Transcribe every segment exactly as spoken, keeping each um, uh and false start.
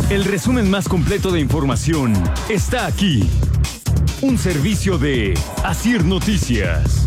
El resumen más completo de información está aquí. Un servicio de Asir Noticias.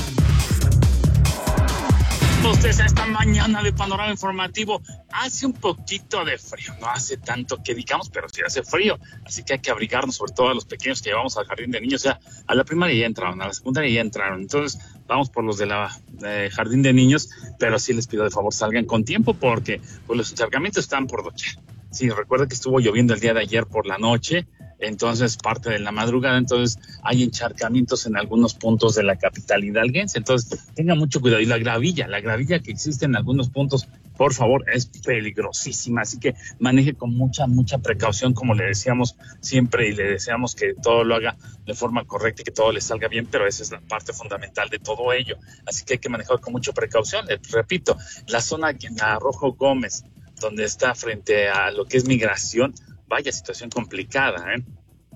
Ustedes a esta mañana de Panorama Informativo. Hace un poquito de frío, no hace tanto que digamos, pero sí hace frío, así que hay que abrigarnos, sobre todo a los pequeños que llevamos al jardín de niños. O sea, a la primaria ya entraron, a la secundaria ya entraron, entonces vamos por los de la eh, jardín de niños, pero sí les pido de favor salgan con tiempo porque pues, los encharcamientos están por doquier. Sí, recuerda que estuvo lloviendo el día de ayer por la noche, entonces parte de la madrugada, entonces hay encharcamientos en algunos puntos de la capital hidalguense, entonces tenga mucho cuidado. Y la gravilla, la gravilla que existe en algunos puntos, por favor, es peligrosísima, así que maneje con mucha, mucha precaución, como le decíamos siempre, y le deseamos que todo lo haga de forma correcta y que todo le salga bien, pero esa es la parte fundamental de todo ello, así que hay que manejar con mucha precaución. Les repito, la zona en la Rojo Gómez, donde está frente a lo que es migración, vaya situación complicada, ¿eh?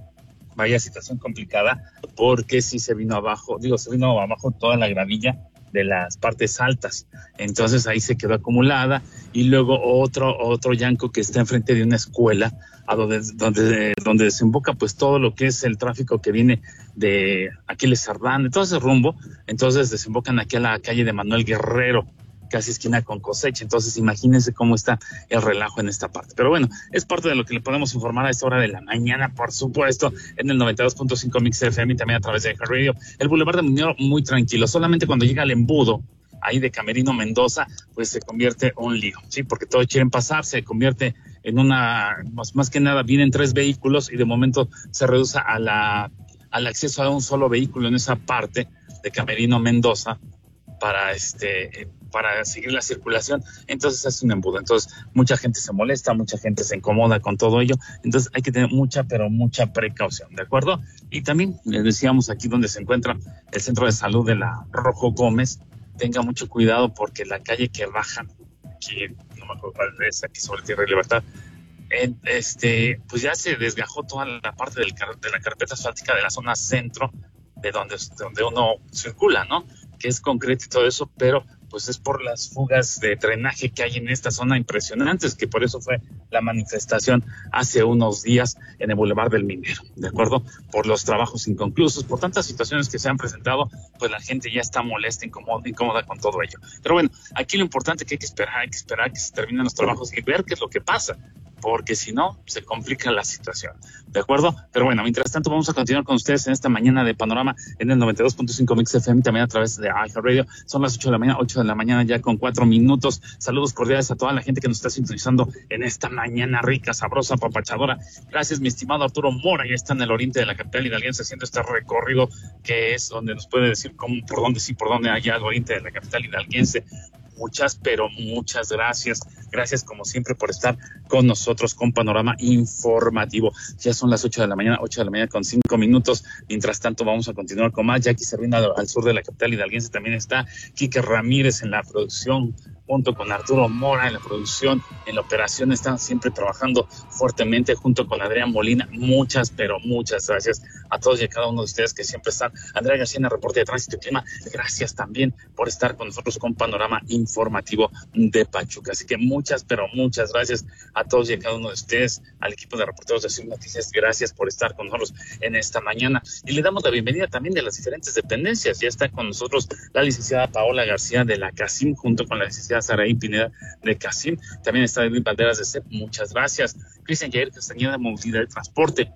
Vaya situación complicada, porque sí se vino abajo, digo, se vino abajo toda la gravilla de las partes altas, entonces ahí se quedó acumulada, y luego otro otro llanco que está enfrente de una escuela, a donde, donde, donde desemboca pues todo lo que es el tráfico que viene de Aquiles Cerdán, de todo ese rumbo, entonces desembocan aquí a la calle de Manuel Guerrero, casi esquina con Cosecha, entonces imagínense cómo está el relajo en esta parte. Pero bueno, es parte de lo que le podemos informar a esta hora de la mañana, por supuesto, en el noventa y dos punto cinco Mix F M y también a través de iHeartRadio. El Boulevard de Muñoz muy tranquilo, solamente cuando llega el embudo ahí de Camerino Mendoza, pues se convierte en un lío, sí, porque todos quieren pasar, se convierte en una, más, más que nada vienen tres vehículos y de momento se reduce a la, al acceso a un solo vehículo en esa parte de Camerino Mendoza para este para seguir la circulación, entonces es un embudo, entonces mucha gente se molesta, mucha gente se incomoda con todo ello, entonces hay que tener mucha, pero mucha precaución, ¿de acuerdo? Y también les decíamos aquí donde se encuentra el centro de salud de la Rojo Gómez, tenga mucho cuidado porque la calle que baja, aquí, no me acuerdo cuál es, aquí sobre Tierra y Libertad, en, este, pues ya se desgajó toda la parte del, de la carpeta asfáltica de la zona centro, de donde, donde uno circula, ¿no? Que es concreto y todo eso, pero pues es por las fugas de drenaje que hay en esta zona impresionantes, que por eso fue la manifestación hace unos días en el Boulevard del Minero, ¿de acuerdo? Por los trabajos inconclusos, por tantas situaciones que se han presentado, pues la gente ya está molesta, incómoda, incómoda con todo ello. Pero bueno, aquí lo importante es que hay que esperar, hay que esperar que se terminen los trabajos y ver qué es lo que pasa, porque si no, se complica la situación, ¿de acuerdo? Pero bueno, mientras tanto vamos a continuar con ustedes en esta mañana de Panorama en el noventa y dos punto cinco Mix F M, también a través de iHeartRadio. Son las ocho de la mañana, ocho de la mañana ya con cuatro minutos. Saludos cordiales a toda la gente que nos está sintonizando en esta mañana rica, sabrosa, papachadora. Gracias, mi estimado Arturo Mora, ya está en el oriente de la capital hidalguense haciendo este recorrido que es donde nos puede decir cómo, por dónde sí, por dónde allá al oriente de la capital hidalguense. Muchas, pero muchas gracias. Gracias, como siempre, por estar con nosotros con Panorama Informativo. Ya son las ocho de la mañana, ocho de la mañana con cinco minutos. Mientras tanto, vamos a continuar con más. Jackie Servina al sur de la capital hidalguense también está. Quique Ramírez en la producción, junto con Arturo Mora en la producción, en la operación. Están siempre trabajando fuertemente junto con Adrián Molina. Muchas, pero muchas gracias a todos y a cada uno de ustedes que siempre están. Andrea García en el reporte de Tránsito y Clima. Gracias también por estar con nosotros con Panorama Informativo de Pachuca. Así que muchas, pero muchas gracias a todos y a cada uno de ustedes, al equipo de reporteros de Asir Noticias. Gracias por estar con nosotros en esta mañana. Y le damos la bienvenida también de las diferentes dependencias. Ya está con nosotros la licenciada Paola García de la CACIM, junto con la licenciada Saraí Pineda de CACIM. También está Edwin Valderas de C E P. Muchas gracias. Cristian Jair Castañeda de Movilidad y Transporte.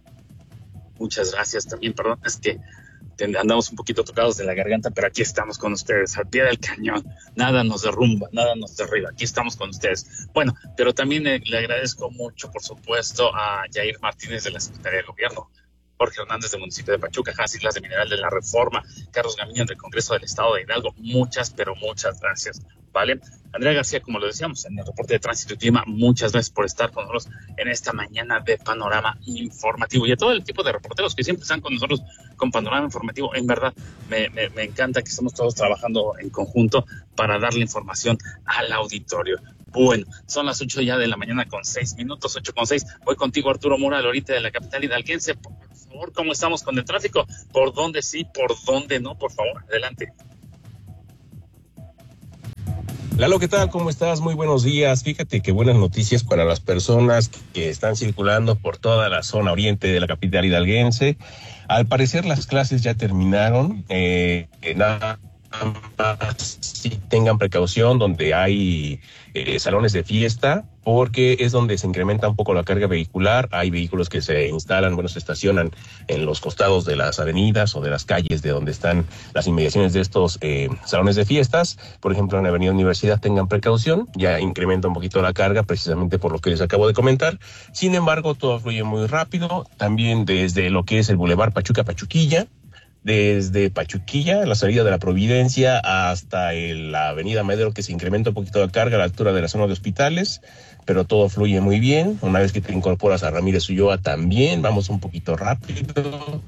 Muchas gracias también. Perdón, es que andamos un poquito tocados de la garganta, pero aquí estamos con ustedes, al pie del cañón. Nada nos derrumba, nada nos derriba. Aquí estamos con ustedes. Bueno, pero también eh, le agradezco mucho, por supuesto, a Yair Martínez de la Secretaría de Gobierno, Jorge Hernández del municipio de Pachuca, Hans Islas de Mineral de la Reforma, Carlos Gamiño del Congreso del Estado de Hidalgo. Muchas, pero muchas gracias, ¿vale? Andrea García, como lo decíamos en el reporte de Tránsito y Clima, muchas gracias por estar con nosotros en esta mañana de Panorama Informativo. Y a todo el tipo de reporteros que siempre están con nosotros con Panorama Informativo, en verdad me, me, me encanta que estemos todos trabajando en conjunto para darle información al auditorio. Bueno, son las ocho ya de la mañana con seis minutos, ocho con seis. Voy contigo, Arturo Mora, al oriente de la capital hidalguense. Por favor, ¿cómo estamos con el tráfico? ¿Por dónde sí, por dónde no? Por favor, adelante. Lalo, ¿qué tal? ¿Cómo estás? Muy buenos días. Fíjate que buenas noticias para las personas que están circulando por toda la zona oriente de la capital hidalguense. Al parecer las clases ya terminaron. Eh, nada más si tengan precaución donde hay eh, salones de fiesta, porque es donde se incrementa un poco la carga vehicular. Hay vehículos que se instalan, bueno, se estacionan en los costados de las avenidas o de las calles de donde están las inmediaciones de estos eh, salones de fiestas. Por ejemplo, en la avenida Universidad tengan precaución, ya incrementa un poquito la carga precisamente por lo que les acabo de comentar. Sin embargo, todo fluye muy rápido, también desde lo que es el Boulevard Pachuca-Pachuquilla, desde Pachuquilla, la salida de la Providencia, hasta el, la avenida Madero, que se incrementa un poquito la carga a la altura de la zona de hospitales, pero todo fluye muy bien. Una vez que te incorporas a Ramírez Ulloa también, vamos un poquito rápido.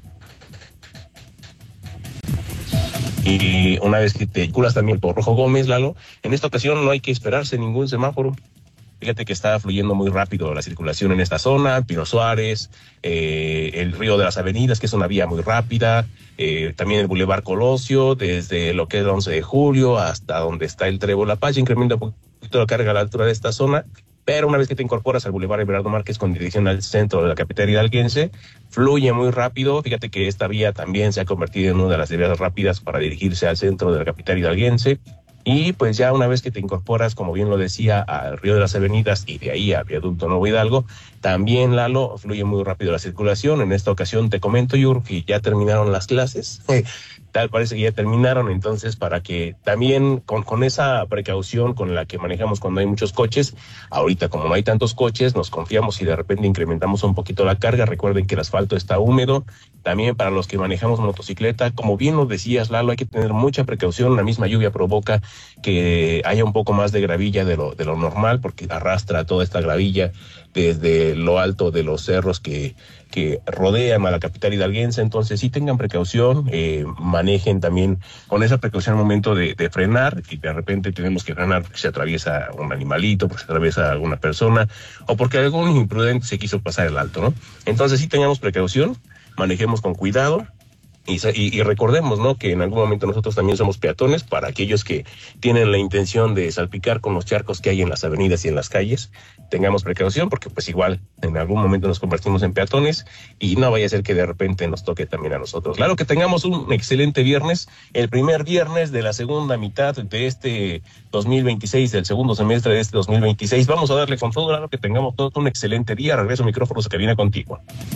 Y una vez que te circulas también por Rojo Gómez, Lalo, en esta ocasión no hay que esperarse ningún semáforo. Fíjate que está fluyendo muy rápido la circulación en esta zona, Pino Suárez, eh, el Río de las Avenidas, que es una vía muy rápida, eh, también el Boulevard Colosio, desde lo que es el once de julio hasta donde está el Trébol La Paz, incrementa un poquito la carga a la altura de esta zona, pero una vez que te incorporas al Boulevard Everardo Márquez con dirección al centro de la capital hidalguense, fluye muy rápido. Fíjate que esta vía también se ha convertido en una de las vías rápidas para dirigirse al centro de la capital hidalguense. Y pues ya una vez que te incorporas, como bien lo decía, al Río de las Avenidas y de ahí a Viaducto Nuevo Hidalgo, también, Lalo, fluye muy rápido la circulación. En esta ocasión te comento, Yur, que ya terminaron las clases. Tal parece que ya terminaron, entonces para que también con, con esa precaución con la que manejamos cuando hay muchos coches, ahorita como no hay tantos coches, nos confiamos y de repente incrementamos un poquito la carga. Recuerden que el asfalto está húmedo. También para los que manejamos motocicleta, como bien lo decías, Lalo, hay que tener mucha precaución. La misma lluvia provoca que haya un poco más de gravilla de lo, de lo normal, porque arrastra toda esta gravilla desde lo alto de los cerros que, que rodean a la capital hidalguense. Entonces sí tengan precaución, eh, manejen también con esa precaución al momento de, de frenar, y de repente tenemos que frenar porque se atraviesa un animalito, porque se atraviesa alguna persona, o porque algún imprudente se quiso pasar el alto, ¿no? Entonces sí tengamos precaución, manejemos con cuidado. Y, y, y recordemos, ¿no?, que en algún momento nosotros también somos peatones. Para aquellos que tienen la intención de salpicar con los charcos que hay en las avenidas y en las calles, tengamos precaución, porque pues igual en algún momento nos convertimos en peatones y no vaya a ser que de repente nos toque también a nosotros. Claro, que tengamos un excelente viernes, el primer viernes de la segunda mitad de este dos mil veintiséis, del segundo semestre de este dos mil veintiséis. Vamos a darle con todo, claro, que tengamos todo un excelente día. Regreso micrófonos a cabina contigo.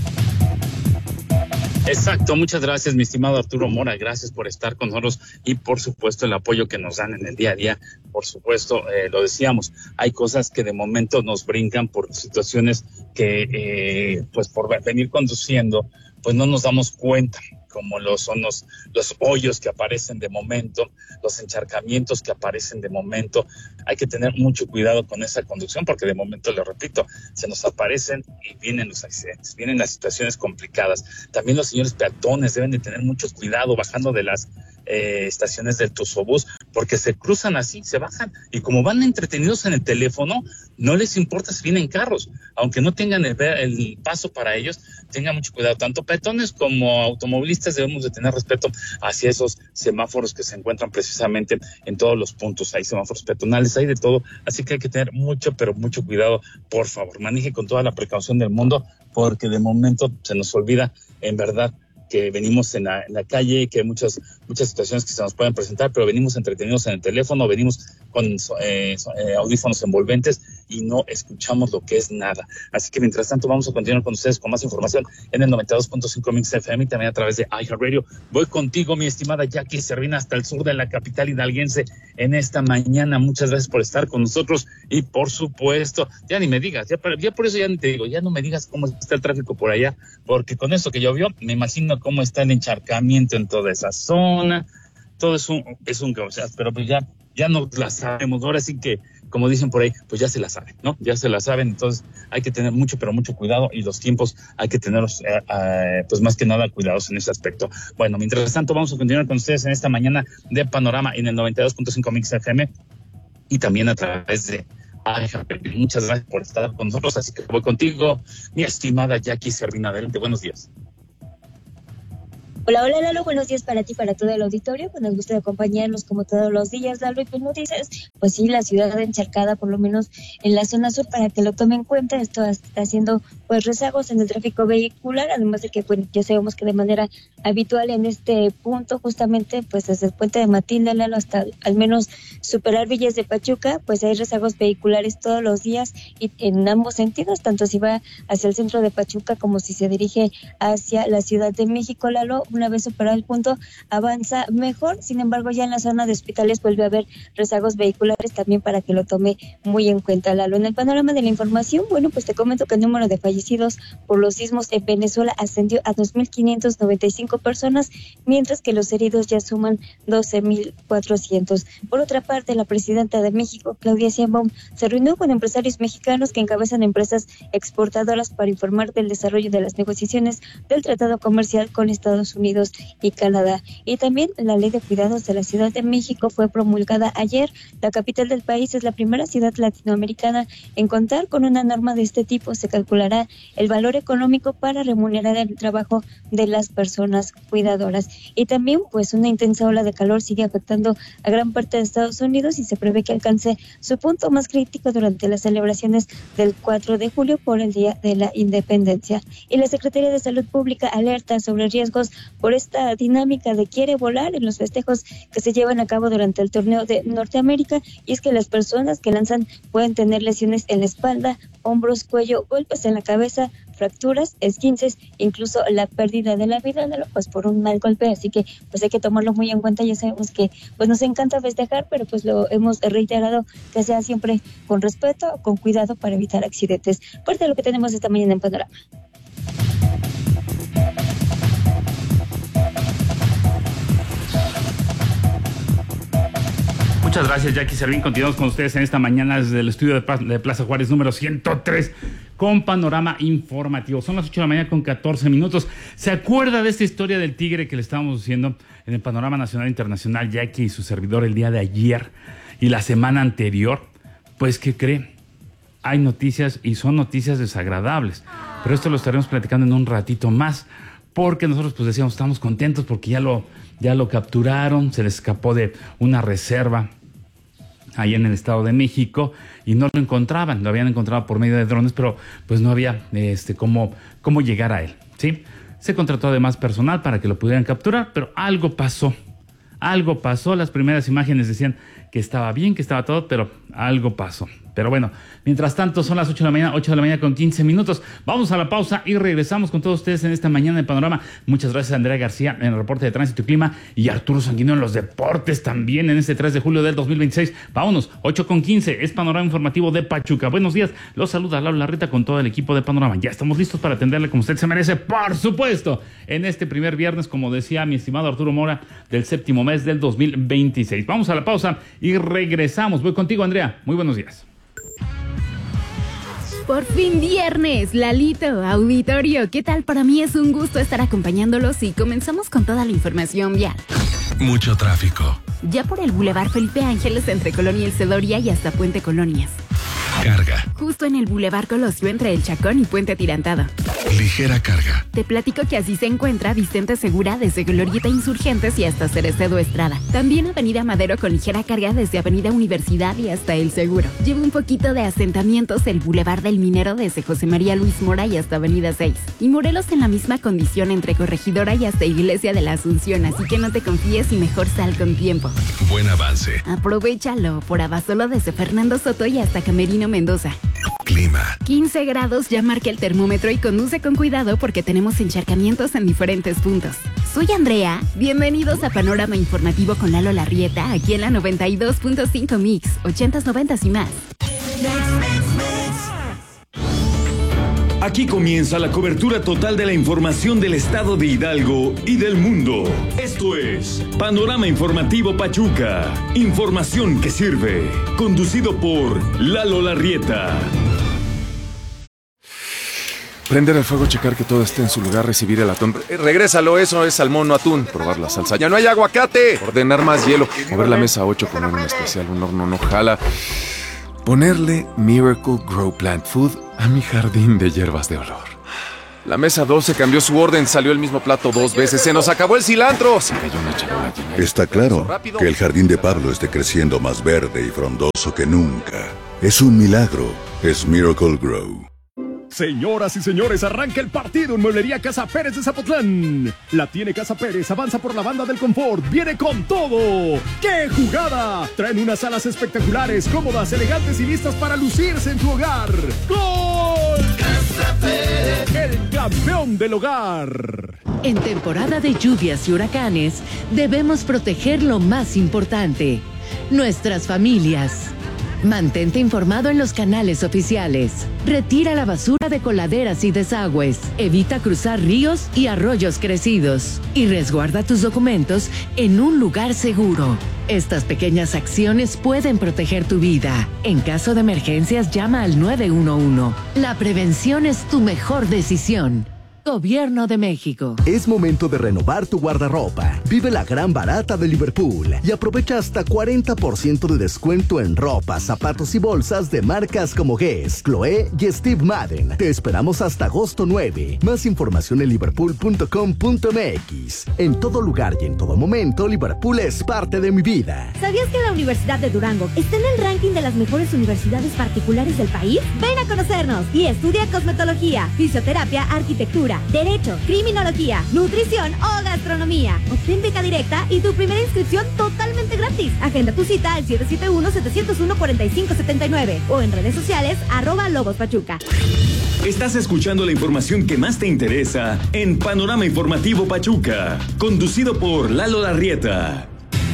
Exacto, muchas gracias, mi estimado Arturo Mora, gracias por estar con nosotros y por supuesto el apoyo que nos dan en el día a día. Por supuesto, eh, lo decíamos, hay cosas que de momento nos brincan por situaciones que eh, pues por venir conduciendo pues no nos damos cuenta, como lo son los, los hoyos que aparecen de momento, los encharcamientos que aparecen de momento. Hay que tener mucho cuidado con esa conducción, porque de momento, le repito, se nos aparecen y vienen los accidentes, vienen las situaciones complicadas. También los señores peatones deben de tener mucho cuidado bajando de las eh, estaciones del Tusobús, porque se cruzan así, se bajan, y como van entretenidos en el teléfono, no les importa si vienen carros, aunque no tengan el, el paso para ellos. Tengan mucho cuidado, tanto peatones como automovilistas debemos de tener respeto hacia esos semáforos que se encuentran precisamente en todos los puntos. Hay semáforos peatonales, hay de todo, así que hay que tener mucho, pero mucho cuidado. Por favor, maneje con toda la precaución del mundo, porque de momento se nos olvida, en verdad, que venimos en la, en la calle, que hay muchas, muchas situaciones que se nos pueden presentar, pero venimos entretenidos en el teléfono, venimos con eh, eh, audífonos envolventes y no escuchamos lo que es nada. Así que mientras tanto vamos a continuar con ustedes con más información en el noventa y dos punto cinco Mix F M y también a través de iHeartRadio. Voy contigo, mi estimada Jackie Servina, hasta el sur de la capital hidalguense en esta mañana. Muchas gracias por estar con nosotros y por supuesto, ya ni me digas, ya, ya por eso ya ni te digo, ya no me digas cómo está el tráfico por allá, porque con eso que llovió, me imagino cómo está el encharcamiento en toda esa zona. Todo es un, es un caos, pero pues ya, ya no la sabemos. Ahora sí que, como dicen por ahí, pues ya se la saben, ¿no? Ya se la saben, entonces hay que tener mucho, pero mucho cuidado, y los tiempos hay que tenerlos, eh, eh, pues más que nada cuidados en ese aspecto. Bueno, mientras tanto vamos a continuar con ustedes en esta mañana de Panorama en el noventa y dos punto cinco Mix F M y también a través de Muchas gracias por estar con nosotros, así que voy contigo, mi estimada Jackie Servina. Adelante, buenos días. Hola, hola Lalo, buenos días para ti, para todo el auditorio, pues nos gusta acompañarnos como todos los días, Lalo, y pues noticias, pues sí, la ciudad encharcada, por lo menos en la zona sur, para que lo tome en cuenta. Esto está haciendo pues rezagos en el tráfico vehicular, además de que pues ya sabemos que de manera habitual en este punto, justamente pues desde el puente de Matilde, Lalo, hasta al menos superar Villas de Pachuca, pues hay rezagos vehiculares todos los días y en ambos sentidos, tanto si va hacia el centro de Pachuca como si se dirige hacia la Ciudad de México, Lalo. Una vez superado el punto, avanza mejor. Sin embargo, ya en la zona de Hospitales vuelve a haber rezagos vehiculares, también para que lo tome muy en cuenta, Lalo. En el panorama de la información, bueno, pues te comento que el número de fallecidos por los sismos en Venezuela ascendió a dos mil quinientas noventa y cinco personas, mientras que los heridos ya suman doce mil cuatrocientos. Por otra parte, la presidenta de México, Claudia Sheinbaum, se reunió con empresarios mexicanos que encabezan empresas exportadoras para informar del desarrollo de las negociaciones del tratado comercial con Estados Unidos y Canadá. Y también la Ley de Cuidados de la Ciudad de México fue promulgada ayer. La capital del país es la primera ciudad latinoamericana en contar con una norma de este tipo. Se calculará el valor económico para remunerar el trabajo de las personas cuidadoras. Y también pues una intensa ola de calor sigue afectando a gran parte de Estados Unidos y se prevé que alcance su punto más crítico durante las celebraciones del cuatro de julio por el Día de la Independencia. Y la Secretaría de Salud Pública alerta sobre riesgos por esta dinámica de quiere volar en los festejos que se llevan a cabo durante el torneo de Norteamérica, y es que las personas que lanzan pueden tener lesiones en la espalda, hombros, cuello, golpes en la cabeza, fracturas, esguinces, incluso la pérdida de la vida, pues por un mal golpe. Así que pues hay que tomarlo muy en cuenta. Ya sabemos que pues nos encanta festejar, pero pues lo hemos reiterado que sea siempre con respeto, con cuidado, para evitar accidentes. Parte de lo que tenemos esta mañana en Panorama. Muchas gracias, Jackie Servín. Continuamos con ustedes en esta mañana desde el estudio de Plaza Juárez número ciento tres con Panorama Informativo. Son las ocho de la mañana con catorce minutos. ¿Se acuerda de esta historia del tigre que le estábamos diciendo en el Panorama Nacional e Internacional, Jackie y su servidor, el día de ayer y la semana anterior? Pues, ¿qué cree? Hay noticias y son noticias desagradables. Pero esto lo estaremos platicando en un ratito más, porque nosotros pues decíamos, estamos contentos porque ya lo, ya lo capturaron, se le escapó de una reserva ahí en el Estado de México y no lo encontraban, lo habían encontrado por medio de drones, pero pues no había este cómo, cómo llegar a él, ¿sí? Se contrató además personal para que lo pudieran capturar, pero algo pasó, algo pasó. Las primeras imágenes decían que estaba bien, que estaba todo, pero algo pasó. Pero bueno, mientras tanto son las ocho de la mañana, ocho de la mañana con quince minutos. Vamos a la pausa y regresamos con todos ustedes en esta mañana de Panorama. Muchas gracias a Andrea García en el reporte de tránsito y clima y Arturo Sanguino en los deportes también en este tres de julio del dos mil veintiséis. Vámonos, ocho con quince, es Panorama Informativo de Pachuca. Buenos días, los saluda Laura Larreta con todo el equipo de Panorama. Ya estamos listos para atenderle como usted se merece, por supuesto, en este primer viernes, como decía mi estimado Arturo Mora, del séptimo mes del dos mil veintiséis. Vamos a la pausa y regresamos. Voy contigo, Andrea. Muy buenos días. Por fin viernes, Lalito, auditorio, ¿qué tal? Para mí es un gusto estar acompañándolos y comenzamos con toda la información vial. Mucho tráfico. Ya por el Boulevard Felipe Ángeles entre Colonia El Cedoria y hasta Puente Colonias. Carga. Justo en el Boulevard Colosio entre El Chacón y Puente Atirantado. Ligera carga. Te platico que así se encuentra Vicente Segura desde Glorieta Insurgentes y hasta Cerecedo Estrada. También Avenida Madero con ligera carga desde Avenida Universidad y hasta El Seguro. Lleva un poquito de asentamientos el Boulevard del Minero desde José María Luis Mora y hasta Avenida seis. Y Morelos en la misma condición entre Corregidora y hasta Iglesia de la Asunción, así que no te confíes y mejor sal con tiempo. Buen avance. Aprovéchalo por Abasolo desde Fernando Soto y hasta Camerino Mendoza. Clima. quince grados, ya marca el termómetro y conduce con cuidado porque tenemos encharcamientos en diferentes puntos. Soy Andrea, bienvenidos a Panorama Informativo con Lalo Larrieta, aquí en la noventa y dos punto cinco Mix, ochentas, noventas y más. Aquí comienza la cobertura total de la información del estado de Hidalgo y del mundo. Esto es Panorama Informativo Pachuca. Información que sirve. Conducido por Lalo Larrieta. Prender el fuego, checar que todo esté en su lugar, recibir el atún. Eh, regrésalo, eso es salmón, no atún. Probar la salsa. ¡Ya no hay aguacate! Ordenar más hielo. Mover la mesa ocho, poner un especial, un horno no jala. Ponerle Miracle Grow Plant Food a mi jardín de hierbas de olor. La mesa doce cambió su orden, salió el mismo plato dos veces, se nos acabó el cilantro. Se cayó una charola llena. Está claro que el jardín de Pablo esté creciendo más verde y frondoso que nunca. Es un milagro. Es Miracle Grow. Señoras y señores, arranca el partido en Mueblería Casa Pérez de Zapotlán. La tiene Casa Pérez, avanza por la banda del confort, viene con todo. ¡Qué jugada! Traen unas salas espectaculares, cómodas, elegantes y listas para lucirse en tu hogar. ¡Gol! Casa Pérez, el campeón del hogar. En temporada de lluvias y huracanes, debemos proteger lo más importante, nuestras familias. Mantente informado en los canales oficiales. Retira la basura de coladeras y desagües. Evita cruzar ríos y arroyos crecidos. Y resguarda tus documentos en un lugar seguro. Estas pequeñas acciones pueden proteger tu vida. En caso de emergencias, llama al nueve uno uno. La prevención es tu mejor decisión. Gobierno de México. Es momento de renovar tu guardarropa. Vive la gran barata de Liverpool y aprovecha hasta cuarenta por ciento de descuento en ropa, zapatos y bolsas de marcas como Guess, Chloé y Steve Madden. Te esperamos hasta agosto nueve. Más información en liverpool punto com punto m x. En todo lugar y en todo momento, Liverpool es parte de mi vida. ¿Sabías que la Universidad de Durango está en el ranking de las mejores universidades particulares del país? Ven a conocernos y estudia cosmetología, fisioterapia, arquitectura, derecho, criminología, nutrición o gastronomía. Obtén beca directa y tu primera inscripción totalmente gratis. Agenda tu cita al siete siete uno, siete cero uno, cuatro cinco siete nueve o en redes sociales arroba Lobos Pachuca. Estás escuchando la información que más te interesa en Panorama Informativo Pachuca, conducido por Lalo Larrieta.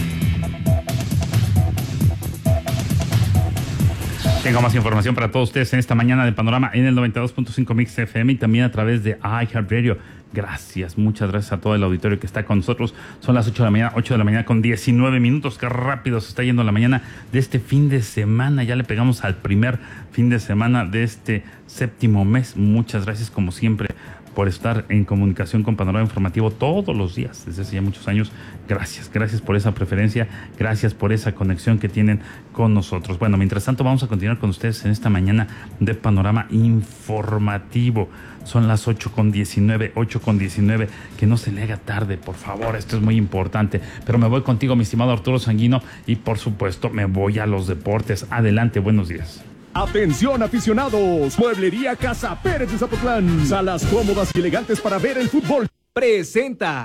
Tengo más información para todos ustedes en esta mañana de Panorama en el noventa y dos punto cinco Mix F M y también a través de iHeartRadio. Gracias, muchas gracias a todo el auditorio que está con nosotros. Son las ocho de la mañana, ocho de la mañana con diecinueve minutos. Qué rápido se está yendo la mañana de este fin de semana. Ya le pegamos al primer fin de semana de este séptimo mes. Muchas gracias, como siempre, por estar en comunicación con Panorama Informativo todos los días, desde hace ya muchos años. Gracias, gracias por esa preferencia, gracias por esa conexión que tienen con nosotros. Bueno, mientras tanto vamos a continuar con ustedes en esta mañana de Panorama Informativo. Son las ocho con diecinueve, ocho con diecinueve, que no se le haga tarde, por favor, esto es muy importante. Pero me voy contigo, mi estimado Arturo Sanguino, y por supuesto me voy a los deportes. Adelante, buenos días. Atención aficionados, Mueblería Casa Pérez de Zapotlán. Salas cómodas y elegantes para ver el fútbol. Presenta.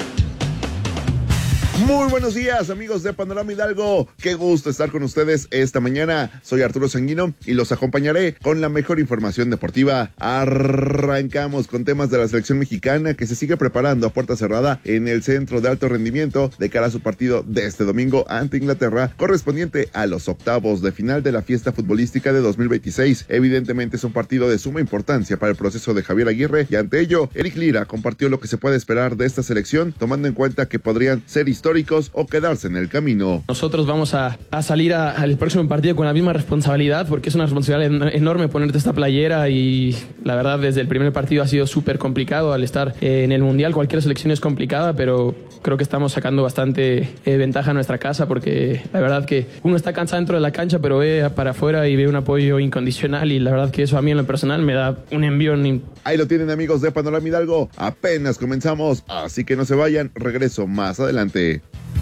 Muy buenos días, amigos de Panorama Hidalgo. Qué gusto estar con ustedes esta mañana. Soy Arturo Sanguino y los acompañaré con la mejor información deportiva. Arrancamos con temas de la selección mexicana que se sigue preparando a puerta cerrada en el centro de alto rendimiento de cara a su partido de este domingo ante Inglaterra, correspondiente a los octavos de final de la fiesta futbolística de dos mil veintiséis. Evidentemente es un partido de suma importancia para el proceso de Javier Aguirre y ante ello, Eric Lira compartió lo que se puede esperar de esta selección, tomando en cuenta que podrían ser históricos o quedarse en el camino. Nosotros vamos a, a salir a, al próximo partido con la misma responsabilidad, porque es una responsabilidad enorme ponerte esta playera y la verdad desde el primer partido ha sido súper complicado. Al estar eh, en el Mundial cualquier selección es complicada, pero creo que estamos sacando bastante eh, ventaja a nuestra casa, porque la verdad que uno está cansado dentro de la cancha pero ve para afuera y ve un apoyo incondicional y la verdad que eso a mí en lo personal me da un envión. Ahí lo tienen, amigos de Panorama Hidalgo, apenas comenzamos, así que no se vayan, regreso más adelante.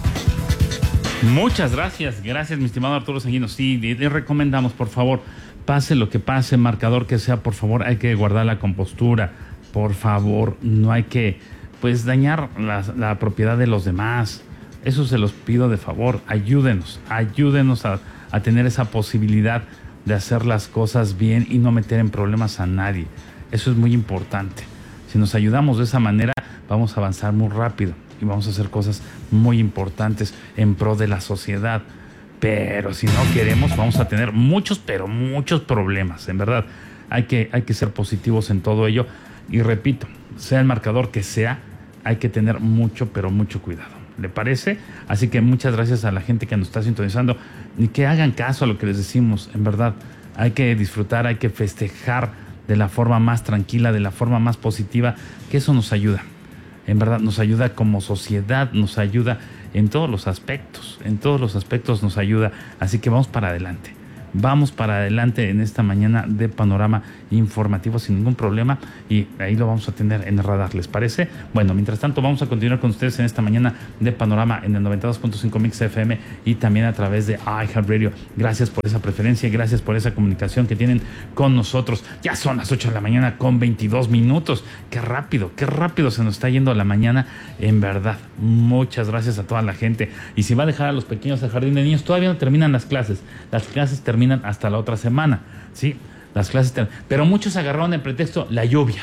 Muchas gracias, gracias mi estimado Arturo Sanguino. Sí, le recomendamos, por favor, pase lo que pase, marcador que sea, por favor, hay que guardar la compostura, por favor, no hay que, pues, dañar la, la propiedad de los demás. Eso se los pido de favor, ayúdenos, ayúdenos a, a tener esa posibilidad de hacer las cosas bien y no meter en problemas a nadie. Eso es muy importante. Si nos ayudamos de esa manera, vamos a avanzar muy rápido y vamos a hacer cosas muy importantes en pro de la sociedad. Pero si no queremos, vamos a tener muchos, pero muchos problemas. En verdad, hay que, hay que ser positivos en todo ello. Y repito, sea el marcador que sea, hay que tener mucho, pero mucho cuidado. ¿Le parece? Así que muchas gracias a la gente que nos está sintonizando y que hagan caso a lo que les decimos. En verdad, hay que disfrutar, hay que festejar de la forma más tranquila, de la forma más positiva, que eso nos ayuda. En verdad, nos ayuda como sociedad, nos ayuda en todos los aspectos, en todos los aspectos nos ayuda. Así que vamos para adelante, vamos para adelante en esta mañana de Panorama Informativo sin ningún problema y ahí lo vamos a tener en el radar, ¿les parece? Bueno, mientras tanto vamos a continuar con ustedes en esta mañana de Panorama en el noventa y dos punto cinco Mix F M y también a través de iHeartRadio. Gracias por esa preferencia y gracias por esa comunicación que tienen con nosotros. Ya son las ocho de la mañana con veintidós minutos. Qué rápido, qué rápido se nos está yendo la mañana, en verdad. Muchas gracias a toda la gente. Y si va a dejar a los pequeños al jardín de niños, todavía no terminan las clases. Las clases terminan hasta la otra semana, ¿sí? Las clases ter- pero muchos agarraron el pretexto la lluvia.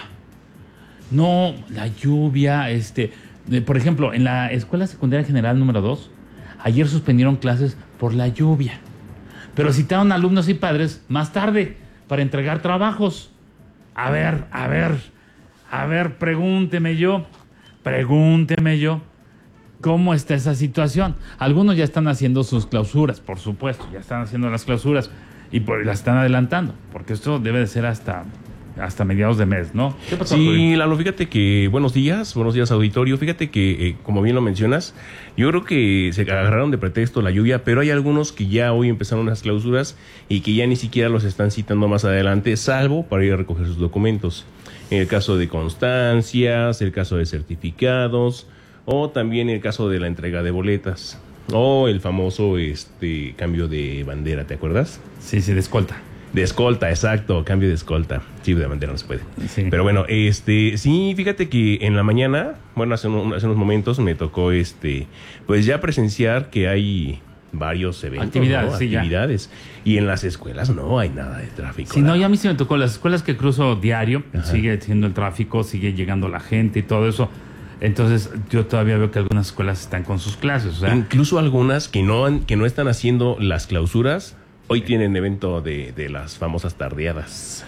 No, la lluvia, este, de, por ejemplo, en la Escuela Secundaria General número dos, ayer suspendieron clases por la lluvia. Pero citaron alumnos y padres más tarde para entregar trabajos. A ver, a ver, a ver, pregúnteme yo, pregúnteme yo. ¿Cómo está esa situación? Algunos ya están haciendo sus clausuras, por supuesto, ya están haciendo las clausuras y por, las están adelantando, porque esto debe de ser hasta, hasta mediados de mes, ¿no? ¿Qué pasó, sí, Lalo, fíjate que, buenos días, buenos días auditorio, fíjate que, eh, como bien lo mencionas, yo creo que se agarraron de pretexto la lluvia, pero hay algunos que ya hoy empezaron las clausuras y que ya ni siquiera los están citando más adelante, salvo para ir a recoger sus documentos. En el caso de constancias, el caso de certificados, o también el caso de la entrega de boletas, o el famoso este cambio de bandera, ¿te acuerdas? Sí, sí, de escolta. De escolta, exacto, cambio de escolta. Sí, de bandera no se puede. Sí. Pero bueno, este, sí, fíjate que en la mañana, bueno, hace, un, hace unos momentos me tocó, este, pues ya presenciar que hay varios eventos, actividades, ¿no? sí, actividades. Y en las escuelas no hay nada de tráfico. Sí, no, ya a mí sí me tocó. Las escuelas que cruzo diario, ajá, sigue siendo el tráfico, sigue llegando la gente y todo eso. Entonces, yo todavía veo que algunas escuelas están con sus clases. O sea, incluso algunas que no han, que no están haciendo las clausuras, hoy sí tienen evento de, de las famosas tardeadas.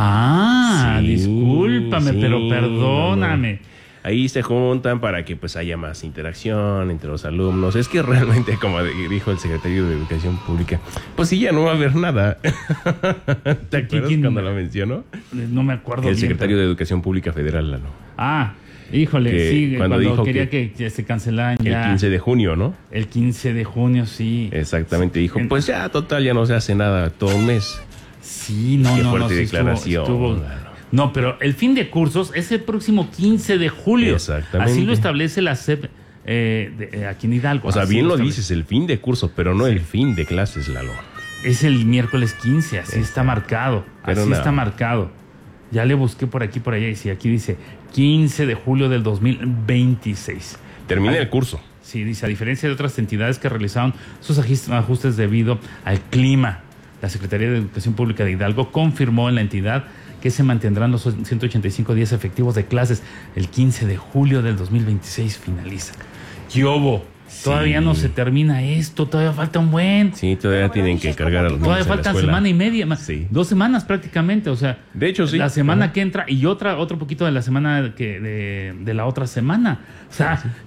Ah, sí, discúlpame, sí, pero perdóname. No, no. Ahí se juntan para que pues haya más interacción entre los alumnos. Es que realmente, como dijo el secretario de Educación Pública, pues sí, ya no va a haber nada. ¿Te acuerdas cuando lo mencionó? No me acuerdo el bien. secretario pero... de Educación Pública Federal, Lalo. Ah, híjole, que sí, cuando, cuando dijo quería que, que se cancelaran ya. El quince de junio, ¿no? El quince de junio, sí. Exactamente, dijo, pues ya, total, ya no se hace nada todo un mes. Sí, no, Qué no, fuerte no. Sí, declaración. Estuvo, estuvo... No, pero el fin de cursos es el próximo quince de julio. Exactamente. Así lo establece la S E P eh, de, eh, aquí en Hidalgo. O sea, así bien lo, lo dices, el fin de curso, pero no sí. el fin de clases, Lalo. Es el miércoles quince, así está, está marcado. Pero así no. está marcado. Ya le busqué por aquí, por allá, y sí, aquí dice quince de julio del dos mil veintiséis. Termina el curso. Sí, dice, a diferencia de otras entidades que realizaron sus ajustes debido al clima, la Secretaría de Educación Pública de Hidalgo confirmó en la entidad que se mantendrán los ciento ochenta y cinco días efectivos de clases. El quince de julio del dos mil veintiséis finaliza. ¿Qué hubo? Sí. Todavía no se termina esto, todavía falta un buen. Sí, todavía tienen que cargar a los Todavía faltan semana y media, más, sí. dos semanas prácticamente, o sea. De hecho, sí. La semana uh-huh. que entra y otra, otro poquito de la semana que de, de la otra semana. O sea, sí.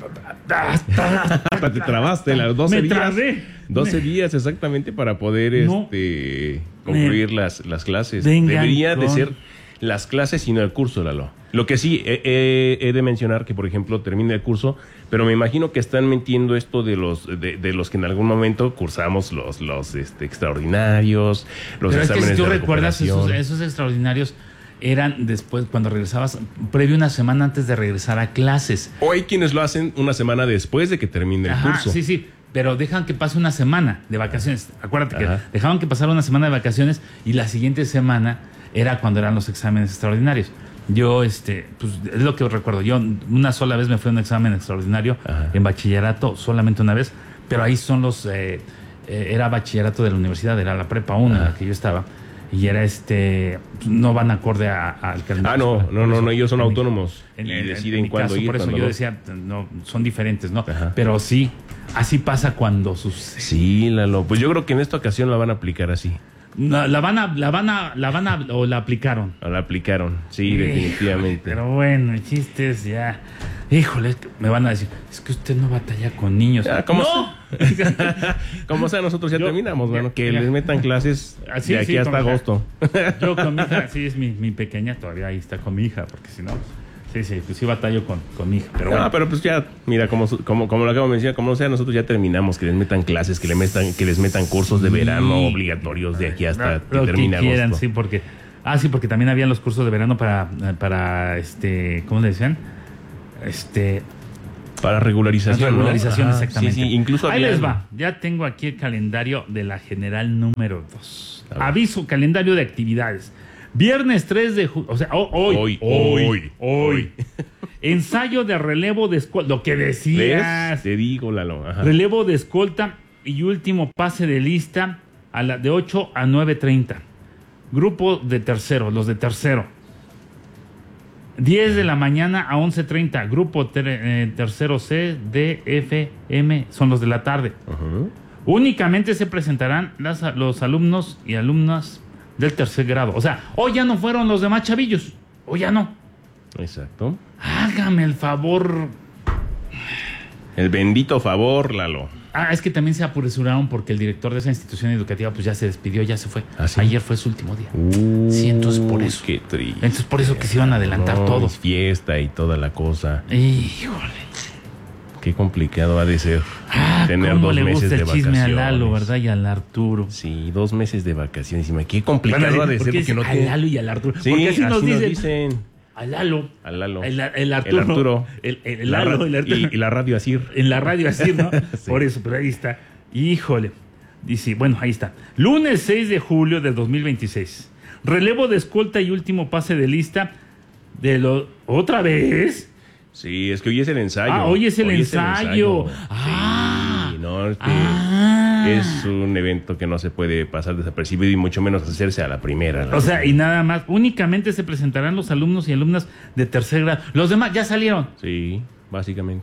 hasta te trabaste las doce me días. Trabé. doce me... días exactamente para poder no. este concluir me... las, las clases. Debería con... de ser las clases y no el curso, Lalo. Lo que sí, he, he, he de mencionar que, por ejemplo, termina el curso, pero me imagino que están metiendo esto de los de, de los que en algún momento cursamos los los este, extraordinarios, los pero exámenes es que si tú de recuerdas, esos, esos extraordinarios eran después, cuando regresabas, previo una semana antes de regresar a clases. O hay quienes lo hacen una semana después de que termine Ajá, el curso. Sí, sí. Pero dejan que pase una semana de vacaciones. Acuérdate Ajá. que dejaban que pasara una semana de vacaciones y la siguiente semana era cuando eran los exámenes extraordinarios. Yo, este, pues es lo que recuerdo. Yo una sola vez me fui a un examen extraordinario Ajá. en bachillerato, solamente una vez, pero ahí son los, eh, eh, era bachillerato de la universidad, era la prepa uno en la que yo estaba, y era este, no van acorde a, a, al calendario. Ah, no, no, no, no, ellos son en autónomos en, y en, deciden en cuándo caso, ir. Por eso yo no. decía, no, son diferentes, ¿no? Ajá. Pero sí, así pasa cuando sucede. Sí, Lalo, pues yo creo que en esta ocasión la van a aplicar así. La, la van a, la van a, la van a, o la aplicaron. O la aplicaron, sí, Híjole, definitivamente. Pero bueno, el chiste es ya. Híjole, me van a decir, es que usted no batalla con niños. Ya, ¿cómo ¡No! Sea, como sea, nosotros ya Yo, terminamos, bueno, que ya, les metan clases así, de aquí sí, hasta agosto. Yo con mi hija, sí es mi, mi pequeña, todavía ahí está con mi hija, porque si no, Sí, sí, pues sí batallo con, con mi hija. Pero no, bueno. pero pues ya, mira, como, como, como lo acabo de mencionar, como sea, nosotros ya terminamos, que les metan clases, que, le metan, que les metan cursos de verano sí. obligatorios de aquí hasta no, que lo termine que quieran, agosto. Sí, porque, ah, sí, porque también habían los cursos de verano para, para este, ¿cómo le decían? Este... Para regularización, regularización, ¿no? exactamente. Sí, sí, incluso ahí había... les va. Ya tengo aquí el calendario de la general número dos. Aviso, calendario de actividades. Viernes tres de julio, o sea, oh, hoy, hoy, hoy, hoy, hoy. Ensayo de relevo de escolta, lo que decías. ¿Ves? Te digo, Lalo. Ajá. Relevo de escolta y último pase de lista a la de ocho a nueve treinta. Grupo de tercero, los de tercero. diez de la mañana a once treinta. Grupo ter, eh, tercero C, D, F, M, son los de la tarde. Uh-huh. Únicamente se presentarán las, los alumnos y alumnas del tercer grado. O sea, hoy ya no fueron los demás chavillos. Hoy ya no. Exacto. Hágame el favor. El bendito favor, Lalo. Ah, es que también se apresuraron porque el director de esa institución educativa pues ya se despidió, ya se fue. ¿Ah, sí? Ayer fue su último día. Uh, sí, entonces por eso. Qué triste. Entonces por eso que se iban a adelantar no, todo. Fiesta y toda la cosa. Híjole. Qué complicado ha de ser ah, tener cómo dos le meses gusta de el chisme vacaciones. a Lalo, ¿verdad? Y al Arturo. Sí, dos meses de vacaciones. Qué complicado bueno, ha de ser. Porque no a tiene... Lalo y al Arturo. Sí, porque así, así nos dicen. Nos dicen. A Lalo. A Lalo. El, el Arturo. El Arturo. El, el, el Lalo. El Arturo. Y, y la radio Asir. En la radio Asir, ¿no? Sí. Por eso, pero ahí está. Híjole. Dice, bueno, ahí está. Lunes seis de julio del dos mil veintiséis. Relevo de escolta y último pase de lista de lo... ¿Otra vez? Sí, es que hoy es el ensayo. Ah, hoy es el, hoy ensayo. Es el ensayo. Ah. Sí, no, es, que ah. es un evento que no se puede pasar desapercibido y mucho menos hacerse a la primera. La o sea, y nada más, únicamente se presentarán los alumnos y alumnas de tercer grado. Los demás ya salieron. Sí, básicamente.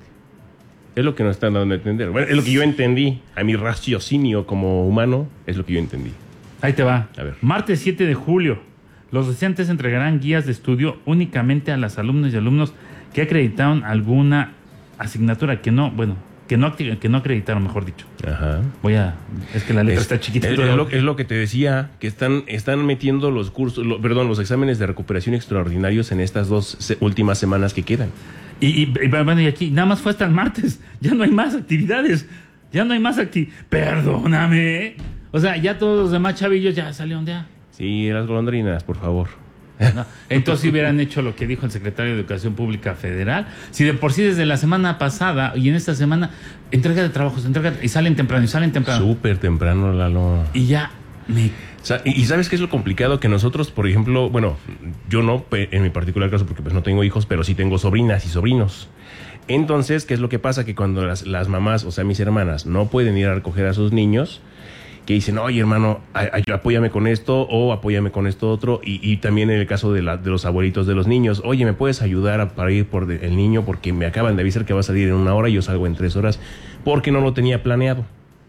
Es lo que nos están dando a entender. Bueno, es lo que yo entendí. A mi raciocinio como humano, es lo que yo entendí. Ahí te va. A ver. Martes siete de julio. Los docentes entregarán guías de estudio únicamente a las alumnas y alumnos que acreditaron alguna asignatura que no, bueno, que no, que no acreditaron, mejor dicho. Ajá. Voy a... Es que la letra es, está chiquita. Es, es, lo, es lo que te decía, que están, están metiendo los cursos, lo, perdón, los exámenes de recuperación extraordinarios en estas dos se, últimas semanas que quedan. Y, y, y bueno, y aquí nada más fue hasta el martes. Ya no hay más actividades. Ya no hay más actividades. Perdóname. O sea, ya todos los demás chavillos ya salieron de ya. Sí, las golondrinas, por favor. No, entonces si hubieran hecho lo que dijo el secretario de Educación Pública Federal, si de por sí desde la semana pasada y en esta semana entrega de trabajos, entrega y salen temprano y salen temprano. Súper temprano, Lalo. Y ya me... O sea, y, y ¿sabes qué es lo complicado? Que nosotros, por ejemplo, bueno, yo no, en mi particular caso, porque pues no tengo hijos, pero sí tengo sobrinas y sobrinos. Entonces, ¿qué es lo que pasa? Que cuando las, las mamás, o sea, mis hermanas, no pueden ir a recoger a sus niños, que dicen, oye, hermano, apóyame con esto o apóyame con esto otro. Y, y también en el caso de, la, de los abuelitos de los niños, oye, ¿me puedes ayudar a, para ir por de, el niño? Porque me acaban de avisar que va a salir en una hora y yo salgo en tres horas porque no lo tenía planeado.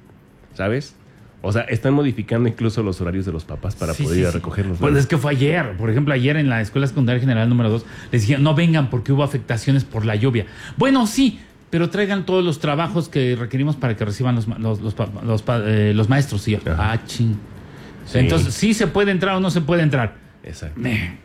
¿Sabes? O sea, están modificando incluso los horarios de los papás para sí, poder sí, ir a recogerlos. Pues es que fue ayer. Por ejemplo, ayer en la Escuela Secundaria General número dos les dijeron, no vengan porque hubo afectaciones por la lluvia. Bueno, sí, pero traigan todos los trabajos que requerimos para que reciban los, los, los, los, eh, los maestros. Y yo, ah, ching. Sí. Entonces, ¿sí se puede entrar o no se puede entrar? Exacto. Me.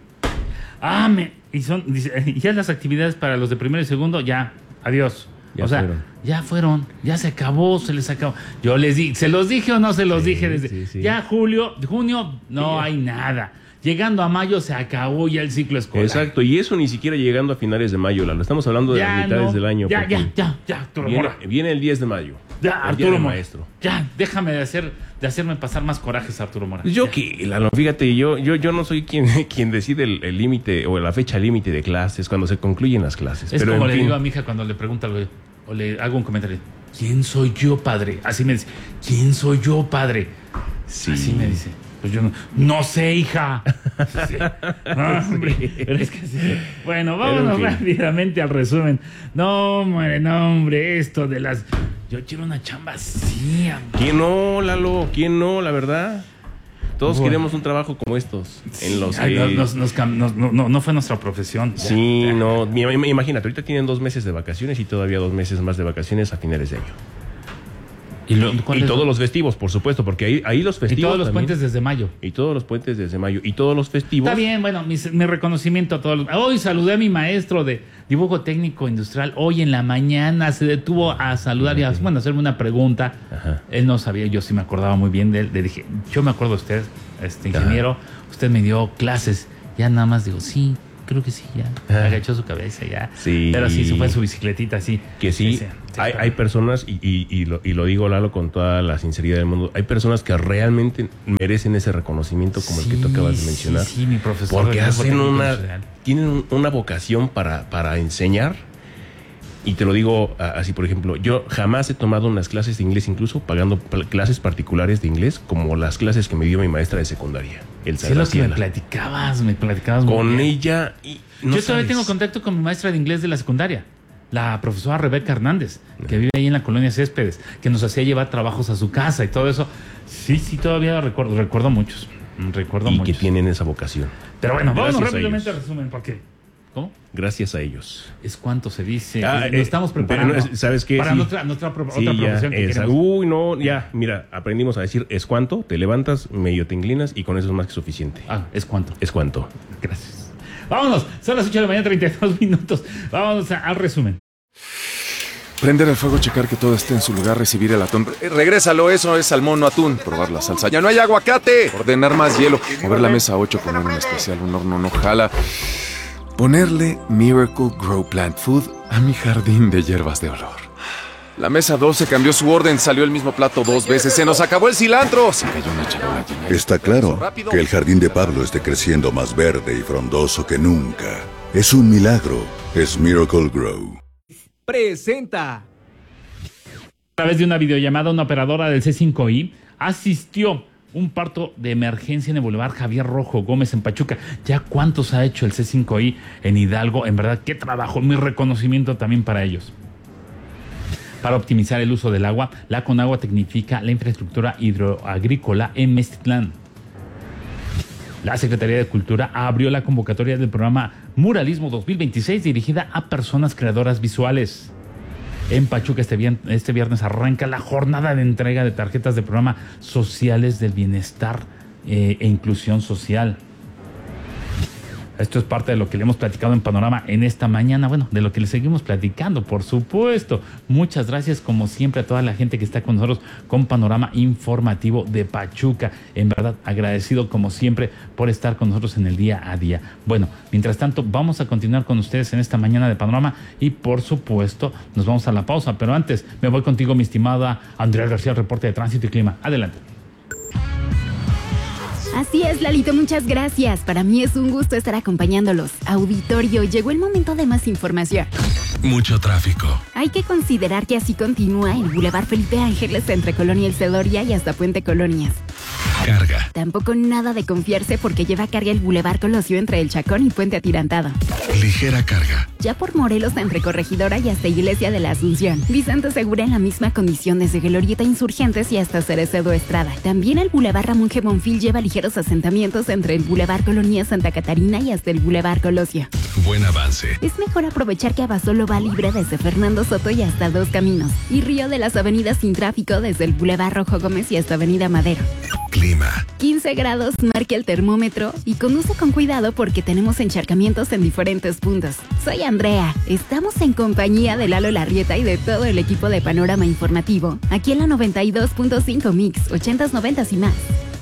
Ah, me. Y son, dice, ya las actividades para los de primero y segundo, ya, adiós. Ya o sea, fueron. ya fueron, ya se acabó, se les acabó. Yo les di, ¿se los dije o no se los sí, dije? Desde, sí, sí. Ya julio, junio, no sí. hay nada. Llegando a mayo se acabó ya el ciclo escolar. Exacto, y eso ni siquiera llegando a finales de mayo, Lalo. Estamos hablando de ya las mitades no, del año. Ya, ya, ya, ya, Arturo viene, Mora. Viene el diez de mayo. Ya, Arturo Mora. Maestro. Ya, déjame de hacer, de hacerme pasar más corajes, Arturo Mora. Yo ya. que, Lalo, fíjate, yo, yo, yo no soy quien, quien decide el límite o la fecha límite de clases cuando se concluyen las clases. Es Pero como en le fin. digo a mi hija cuando le pregunta algo, o le hago un comentario. ¿Quién soy yo, padre? Así me dice. ¿Quién soy yo, padre? Sí. Así me dice. Pues yo no, no sé, hija. Sí. No, hombre, pero es que sí. Bueno, vámonos en fin. rápidamente al resumen. No, hombre, no, hombre, esto de las... Yo quiero una chamba así, hombre. ¿Quién no, Lalo? ¿Quién no, la verdad? Todos bueno. queremos un trabajo como estos. Sí, en los ay, que... nos, nos, nos, no, no, no fue nuestra profesión. Sí, ya, ya. no. Imagínate, ahorita tienen dos meses de vacaciones y todavía dos meses más de vacaciones a finales de año. ¿Y, lo, y todos los festivos, por supuesto, porque ahí, ahí los festivos. Y todos los también, puentes desde mayo. Y todos los puentes desde mayo. Y todos los festivos. Está bien, bueno, mi, mi reconocimiento a todos los. Hoy saludé a mi maestro de dibujo técnico industrial. Hoy en la mañana se detuvo a saludar y a, bueno, hacerme una pregunta. Ajá. Él no sabía, yo sí me acordaba muy bien de él. Le dije, yo me acuerdo de usted, este ingeniero, Ajá. usted me dio clases. Ya nada más digo, sí. Creo que sí, ya. Ajá. Agachó su cabeza ya. Sí. Pero sí, se fue en su bicicletita, sí. Que sí, sí, sí hay, hay personas, y, y, y, lo, y lo digo, Lalo, con toda la sinceridad del mundo, hay personas que realmente merecen ese reconocimiento como sí, el que tú acabas de mencionar. Sí, sí, mi profesor. Porque hacen una, tienen una vocación para, para enseñar. Y te lo digo así, por ejemplo, yo jamás he tomado unas clases de inglés, incluso pagando clases particulares de inglés, como las clases que me dio mi maestra de secundaria. El sí, lo que me platicabas, me platicabas con muy bien. ella. Y no yo todavía tengo contacto con mi maestra de inglés de la secundaria, la profesora Rebeca Hernández, que vive ahí en la colonia Céspedes, que nos hacía llevar trabajos a su casa y todo eso. Sí, sí, todavía recuerdo, recuerdo muchos. Recuerdo y muchos. que tienen esa vocación. Pero bueno, vamos rápidamente al resumen, porque ¿cómo? Gracias a ellos. Es cuanto se dice. Ah, Nos eh, estamos preparando. No, ¿sabes qué? Para sí. nuestra, nuestra pro, sí, otra ya, profesión que esa, queremos. Uy, no, ya, mira, aprendimos a decir es cuanto, te levantas, medio te inclinas y con eso es más que suficiente. Ah, es cuanto. Es cuanto. Gracias. Vámonos, son las ocho de la mañana, treinta y dos minutos. Vámonos a, al resumen. Prender el fuego, checar que todo esté en su lugar, recibir el atún. Eh, regrésalo, eso es salmón, no atún. Probar la salsa. ¡Ya no hay aguacate! Ordenar más hielo. Mover la mesa ocho, poner un especial, un horno no jala. Ponerle Miracle Grow Plant Food a mi jardín de hierbas de olor. La mesa doce cambió su orden, salió el mismo plato dos veces. ¡Se nos acabó el cilantro! Se cayó una charola llena. Está claro que el jardín de Pablo esté creciendo más verde y frondoso que nunca. Es un milagro. Es Miracle Grow. Presenta. A través de una videollamada, una operadora del C cinco I asistió un parto de emergencia en el Boulevard Javier Rojo Gómez en Pachuca. ¿Ya cuántos ha hecho el C cinco I en Hidalgo? En verdad, qué trabajo, mi reconocimiento también para ellos. Para optimizar el uso del agua, la Conagua tecnifica la infraestructura hidroagrícola en Meztitlán. La Secretaría de Cultura abrió la convocatoria del programa Muralismo dos mil veintiséis dirigida a personas creadoras visuales. En Pachuca este viernes, este viernes arranca la jornada de entrega de tarjetas de programa Sociales del Bienestar eh, e Inclusión Social. Esto es parte de lo que le hemos platicado en Panorama en esta mañana, bueno, de lo que le seguimos platicando, por supuesto. Muchas gracias, como siempre, a toda la gente que está con nosotros con Panorama Informativo de Pachuca. En verdad, agradecido, como siempre, por estar con nosotros en el día a día. Bueno, mientras tanto, vamos a continuar con ustedes en esta mañana de Panorama y, por supuesto, nos vamos a la pausa. Pero antes, me voy contigo, mi estimada Andrea García, reporte de Tránsito y Clima. Adelante. Así es, Lalito, muchas gracias. Para mí es un gusto estar acompañándolos. Auditorio, llegó el momento de más información. Mucho tráfico. Hay que considerar que así continúa el Boulevard Felipe Ángeles entre Colonia El Celoria y hasta Puente Colonias. Carga. Tampoco nada de confiarse porque lleva carga el Boulevard Colosio entre El Chacón y Puente Atirantado. Ligera carga. Ya por Morelos entre Corregidora y hasta Iglesia de la Asunción. Vicente Segura en la misma condición desde Glorieta Insurgentes y hasta Cerecedo Estrada. También el Boulevard Ramón G. Bonfil lleva ligeros asentamientos entre el Boulevard Colonia Santa Catarina y hasta el Boulevard Colosio. Buen avance. Es mejor aprovechar que Abasolo va libre desde Fernando Soto y hasta Dos Caminos. Y Río de las Avenidas sin tráfico desde el Boulevard Rojo Gómez y hasta Avenida Madero. Clima. quince grados marca el termómetro y conduce con cuidado porque tenemos encharcamientos en diferentes puntos. Soy Andrea. Estamos en compañía de Lalo Larrieta y de todo el equipo de Panorama Informativo. Aquí en la noventa y dos punto cinco Mix, ochentas, noventas y más.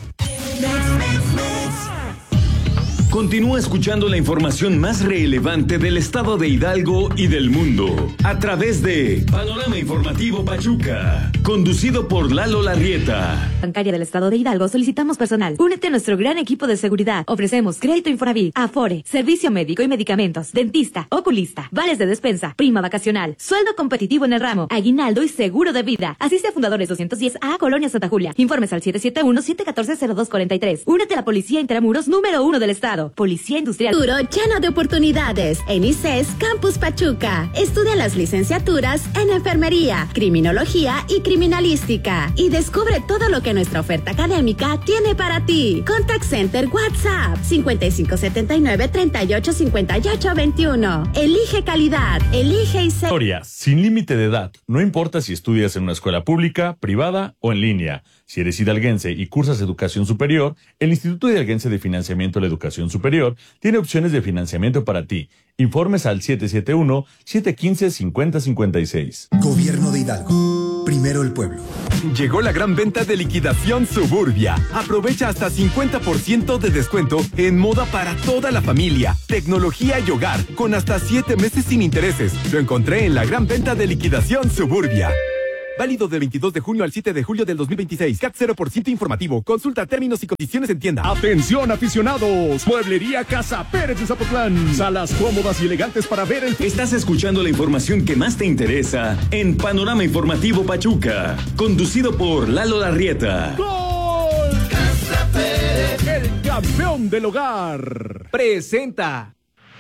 Continúa escuchando la información más relevante del estado de Hidalgo y del mundo a través de Panorama Informativo Pachuca, conducido por Lalo Larrieta. Bancaria del estado de Hidalgo solicitamos personal. Únete a nuestro gran equipo de seguridad. Ofrecemos crédito Infonavit, Afore, servicio médico y medicamentos, dentista, oculista, vales de despensa, prima vacacional, sueldo competitivo en el ramo, aguinaldo y seguro de vida. Asiste a Fundadores doscientos diez A, Colonia Santa Julia. Informes al siete siete uno, siete uno cuatro, cero dos cuatro tres. Únete a la Policía Intramuros número uno del estado. certificado. Policía Industrial. Futuro lleno de oportunidades en I C E S Campus Pachuca. Estudia las licenciaturas en Enfermería, Criminología y Criminalística. Y descubre todo lo que nuestra oferta académica tiene para ti. Contact Center WhatsApp cincuenta y cinco setenta y nueve treinta y ocho cincuenta y ocho veintiuno. Elige calidad. Elige I C E S. Historia sin límite de edad. No importa si estudias en una escuela pública, privada o en línea. Si eres hidalguense y cursas educación superior, el Instituto Hidalguense de Financiamiento de la Educación Superior tiene opciones de financiamiento para ti. Informes al siete siete uno, siete uno cinco, cinco cero cinco seis. Gobierno de Hidalgo. Primero el pueblo. Llegó la gran venta de liquidación Suburbia. Aprovecha hasta cincuenta por ciento de descuento en moda para toda la familia, tecnología y hogar, con hasta siete meses sin intereses. Lo encontré en la gran venta de liquidación Suburbia. Válido del veintidós de junio al siete de julio del dos mil veintiséis. C A T cero por ciento informativo. Consulta términos y condiciones en tienda. Atención, aficionados. Mueblería Casa Pérez de Zapotlán. Salas cómodas y elegantes para ver el... Estás escuchando la información que más te interesa en Panorama Informativo Pachuca. Conducido por Lalo Larrieta. ¡Gol! Casa Pérez, el campeón del hogar. Presenta.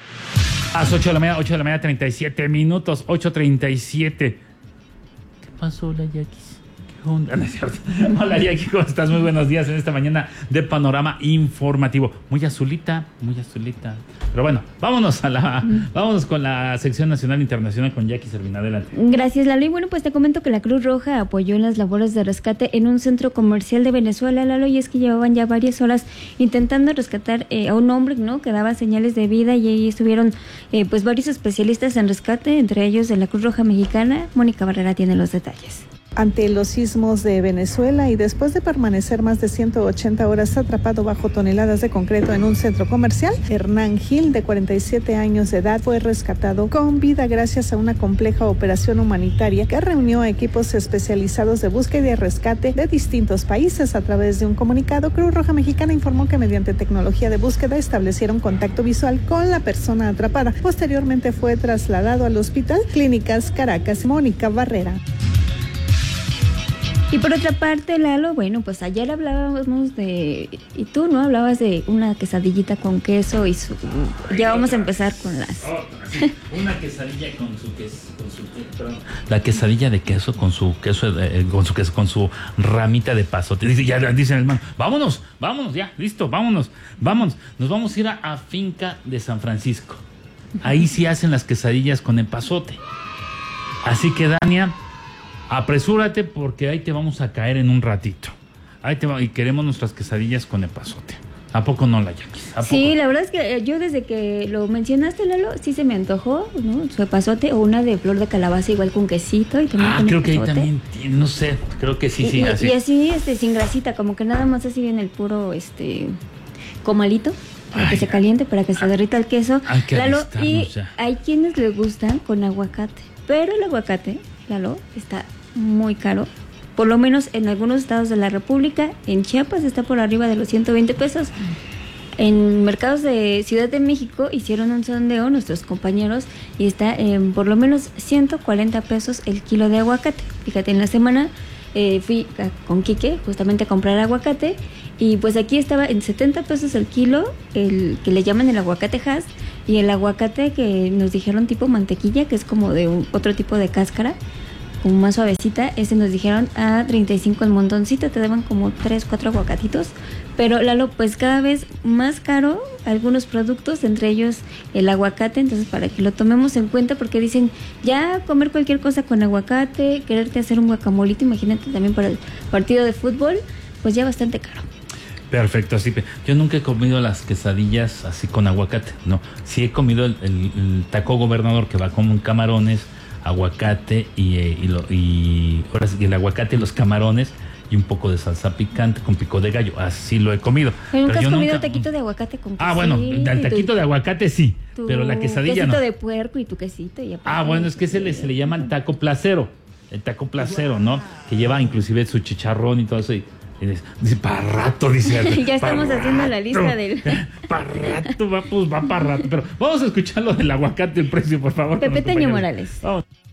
A las ocho de la mañana, ocho de la mañana, treinta y siete minutos, ocho treinta y siete. ¿Qué pasó, hola, Yaquis? ¿Qué onda? No es cierto. Hola, Jackie, ¿cómo estás? Muy buenos días en esta mañana de Panorama Informativo. Muy azulita, muy azulita. Pero bueno, vámonos a la, mm. vámonos con la sección nacional e internacional con Jackie Servina. Adelante. Gracias, Lalo. Y bueno, pues te comento que la Cruz Roja apoyó en las labores de rescate en un centro comercial de Venezuela, Lalo, y es que llevaban ya varias horas intentando rescatar eh, a un hombre, ¿no?, que daba señales de vida, y ahí estuvieron eh, pues varios especialistas en rescate, entre ellos de la Cruz Roja Mexicana. Mónica Barrera tiene los detalles. Ante los sismos de Venezuela y después de permanecer más de ciento ochenta horas atrapado bajo toneladas de concreto en un centro comercial, Hernán Gil, de cuarenta y siete años de edad, fue rescatado con vida gracias a una compleja operación humanitaria que reunió a equipos especializados de búsqueda y rescate de distintos países. A través de un comunicado, Cruz Roja Mexicana informó que mediante tecnología de búsqueda establecieron contacto visual con la persona atrapada. Posteriormente fue trasladado al Hospital Clínicas Caracas. Mónica Barrera. Y por otra parte, Lalo, bueno, pues ayer hablábamos de, y tú, ¿no? Hablabas de una quesadillita con queso y su... Ay, ya vamos a empezar con las... Oh, sí, una quesadilla con su queso, con su perdón. La quesadilla de queso con su queso, eh, con su queso, con su ramita de pasote. Dice, ya dicen el hermano, vámonos, vámonos, ya, listo, vámonos, vámonos. Nos vamos a ir a, a Finca de San Francisco. Ahí sí hacen las quesadillas con el pasote. Así que, Dania, apresúrate porque ahí te vamos a caer en un ratito. Ahí te va, y queremos nuestras quesadillas con epazote. ¿A poco no, la Yaquis? Sí, la verdad es que yo desde que lo mencionaste, Lalo, sí se me antojó, ¿no? Su epazote o una de flor de calabaza igual con quesito y también ah, con creo epazote. Que ahí también tiene, no sé, creo que sí, y, sí, y, así. Y así, este, sin grasita, como que nada más así en el puro, este, comalito. Para Ay, que se caliente, para que se derrita el queso. Hay que Lalo, y ya. hay quienes les gustan con aguacate, pero el aguacate, Lalo, está muy caro. Por lo menos en algunos estados de la República. En Chiapas está por arriba de los ciento veinte pesos. En mercados de Ciudad de México hicieron un sondeo nuestros compañeros y está en por lo menos ciento cuarenta pesos el kilo de aguacate. Fíjate, en la semana eh, fui a, con Quique justamente a comprar aguacate y pues aquí estaba en setenta pesos el kilo, el que le llaman el aguacate Hass, y el aguacate que nos dijeron tipo mantequilla, que es como de un, otro tipo de cáscara, como más suavecita, ese nos dijeron a treinta y cinco el montoncito, te daban como tres, cuatro aguacatitos, pero Lalo, pues cada vez más caro algunos productos, entre ellos el aguacate, entonces para que lo tomemos en cuenta, porque dicen, ya comer cualquier cosa con aguacate, quererte hacer un guacamolito, imagínate también para el partido de fútbol, pues ya bastante caro. Perfecto, así que yo nunca he comido las quesadillas así con aguacate, no, sí he comido el, el, el taco gobernador que va con camarones, aguacate y, eh, y, lo, y ahora sí, el aguacate y los camarones y un poco de salsa picante con pico de gallo, así lo he comido. ¿Pero nunca pero has yo comido nunca... taquito de aguacate con quesito? Ah, bueno, el taquito de aguacate sí, pero la quesadilla quesito no. de puerco y tu quesito. Y ah, bueno, es que se le, se le llama el taco placero, el taco placero, ¿no? Que lleva inclusive su chicharrón y todo eso y... Dice, para rato, dice. Ya estamos pa haciendo rato, la lista del... Para rato, va, pues va para rato. Pero vamos a escuchar lo del aguacate, el precio, por favor. Pepe Toño Morales. Vamos.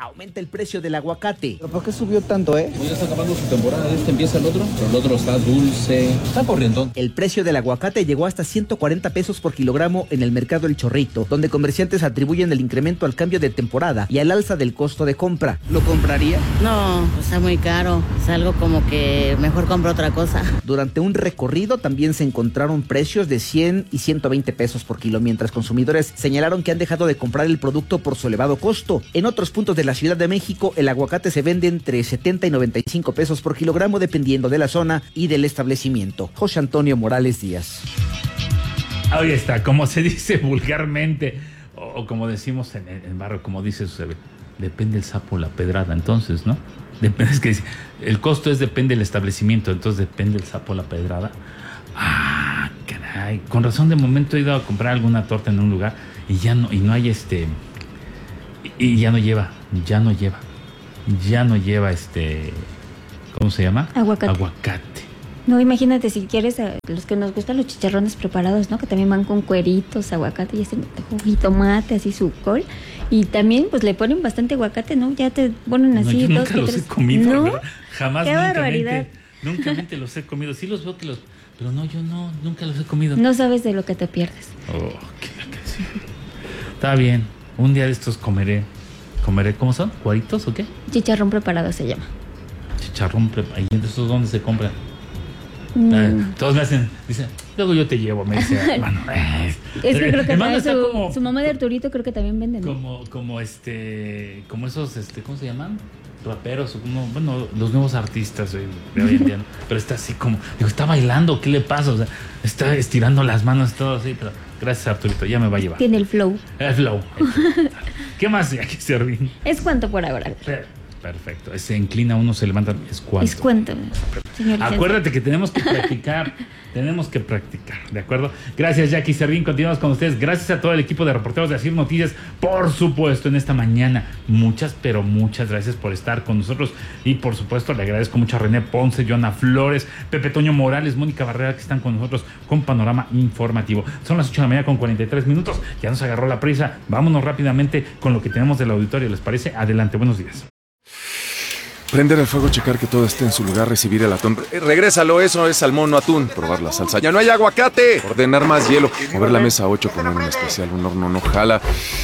aumenta el precio del aguacate. ¿Pero por qué subió tanto, eh? Ya está acabando su temporada, este empieza el otro, pero el otro está dulce, está corriendo. El precio del aguacate llegó hasta ciento cuarenta pesos por kilogramo en el mercado El Chorrito, donde comerciantes atribuyen el incremento al cambio de temporada y al alza del costo de compra. ¿Lo compraría? No, está muy caro, es algo como que mejor compro otra cosa. Durante un recorrido también se encontraron precios de cien y ciento veinte pesos por kilo, mientras consumidores señalaron que han dejado de comprar el producto por su elevado costo. En otros puntos de la Ciudad de México, el aguacate se vende entre setenta y noventa y cinco pesos por kilogramo, dependiendo de la zona y del establecimiento. José Antonio Morales Díaz. Ahí está, como se dice vulgarmente, o, o como decimos en el barrio, como dice su depende el sapo la pedrada, entonces, ¿no? Depende, es que el costo es depende del establecimiento, entonces depende el sapo la pedrada. Ah, caray, con razón de momento he ido a comprar alguna torta en un lugar y ya no, y no hay este, y ya no lleva, ya no lleva, ya no lleva este, ¿cómo se llama? Aguacate. Aguacate. No, imagínate si quieres, a los que nos gustan los chicharrones preparados, ¿no? Que también van con cueritos, aguacate y ese y tomate, así su col. Y también pues le ponen bastante aguacate, ¿no? Ya te ponen así. No, yo dos, nunca los tres. he comido, ¿No? ¿verdad? Jamás, Qué nunca barbaridad. mente, nunca mente los he comido. Sí los veo que los, pero no, yo no, nunca los he comido. No sabes de lo que te pierdes. Oh, qué vacación. Está bien, un día de estos comeré, comeré, ¿cómo son? ¿Cuaritos o qué? Chicharrón preparado se llama. Chicharrón preparado. ¿Y estos dónde se compran? Mm. Eh, todos me hacen, dicen, luego yo te llevo, me dice, hermano. Eh. Es que creo que Hermano, trae está su, como, su mamá de Arturito creo que también venden, ¿no? como, como este, como esos, este, ¿cómo se llaman? Raperos, no, bueno, los nuevos artistas eh, de hoy en día, ¿no? Pero está así como, digo, está bailando, ¿qué le pasa? O sea, está estirando las manos, todo así, pero gracias Arturito, ya me va a llevar. Tiene el flow. El flow. El flow. ¿Qué más hay que servir? Es cuanto por ahora. Perfecto. Se inclina uno, se levanta. Es cuanto. Es cuanto, señor. Acuérdate que tenemos que practicar. tenemos que practicar. ¿De acuerdo? Gracias, Jackie Servín. Continuamos con ustedes. Gracias a todo el equipo de reporteros de Asir Noticias. Por supuesto, en esta mañana. Muchas, pero muchas gracias por estar con nosotros. Y por supuesto, le agradezco mucho a René Ponce, Joana Flores, Pepe Toño Morales, Mónica Barrera, que están con nosotros con Panorama Informativo. Son las ocho de la mañana con cuarenta y tres minutos. Ya nos agarró la prisa. Vámonos rápidamente con lo que tenemos del auditorio. ¿Les parece? Adelante. Buenos días. Prender el fuego, checar que todo esté en su lugar, recibir el atún. Eh, regrésalo, eso es salmón, no atún. Probar la salsa. ¡Ya no hay aguacate! Ordenar más hielo. Mover la mesa ocho, poner un especial, un horno no jala.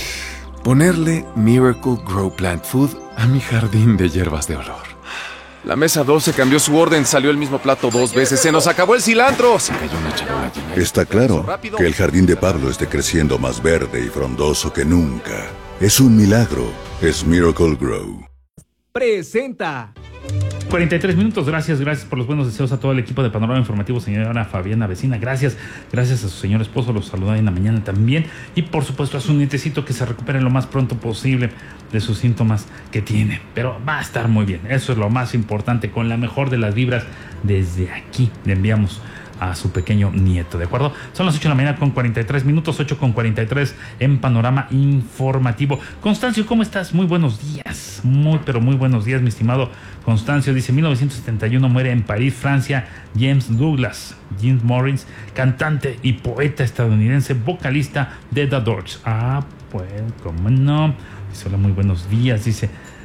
Ponerle Miracle Grow Plant Food a mi jardín de hierbas de olor. La mesa doce cambió su orden, salió el mismo plato dos veces. ¡Se nos acabó el cilantro! Se cayó una charola llena de... Está claro que el jardín de Pablo esté creciendo más verde y frondoso que nunca. Es un milagro. Es Miracle Grow. Presenta. cuarenta y tres minutos, gracias, gracias por los buenos deseos a todo el equipo de Panorama Informativo, señora Fabiana Vecina, gracias, gracias a su señor esposo, los saluda en la mañana también, y por supuesto a su nietecito que se recupere lo más pronto posible de sus síntomas que tiene, pero va a estar muy bien, eso es lo más importante, con la mejor de las vibras desde aquí le enviamos a su pequeño nieto, ¿de acuerdo? Son las ocho de la mañana con cuarenta y tres minutos, ocho con cuarenta y tres en Panorama Informativo. Constancio, ¿cómo estás? Muy buenos días, muy pero muy buenos días, mi estimado Constancio. Dice, mil novecientos setenta y uno muere en París, Francia, James Douglas, Jim Morrison, cantante y poeta estadounidense, vocalista de The Doors. Ah, pues, cómo no. Dice, hola, muy buenos días. Dice,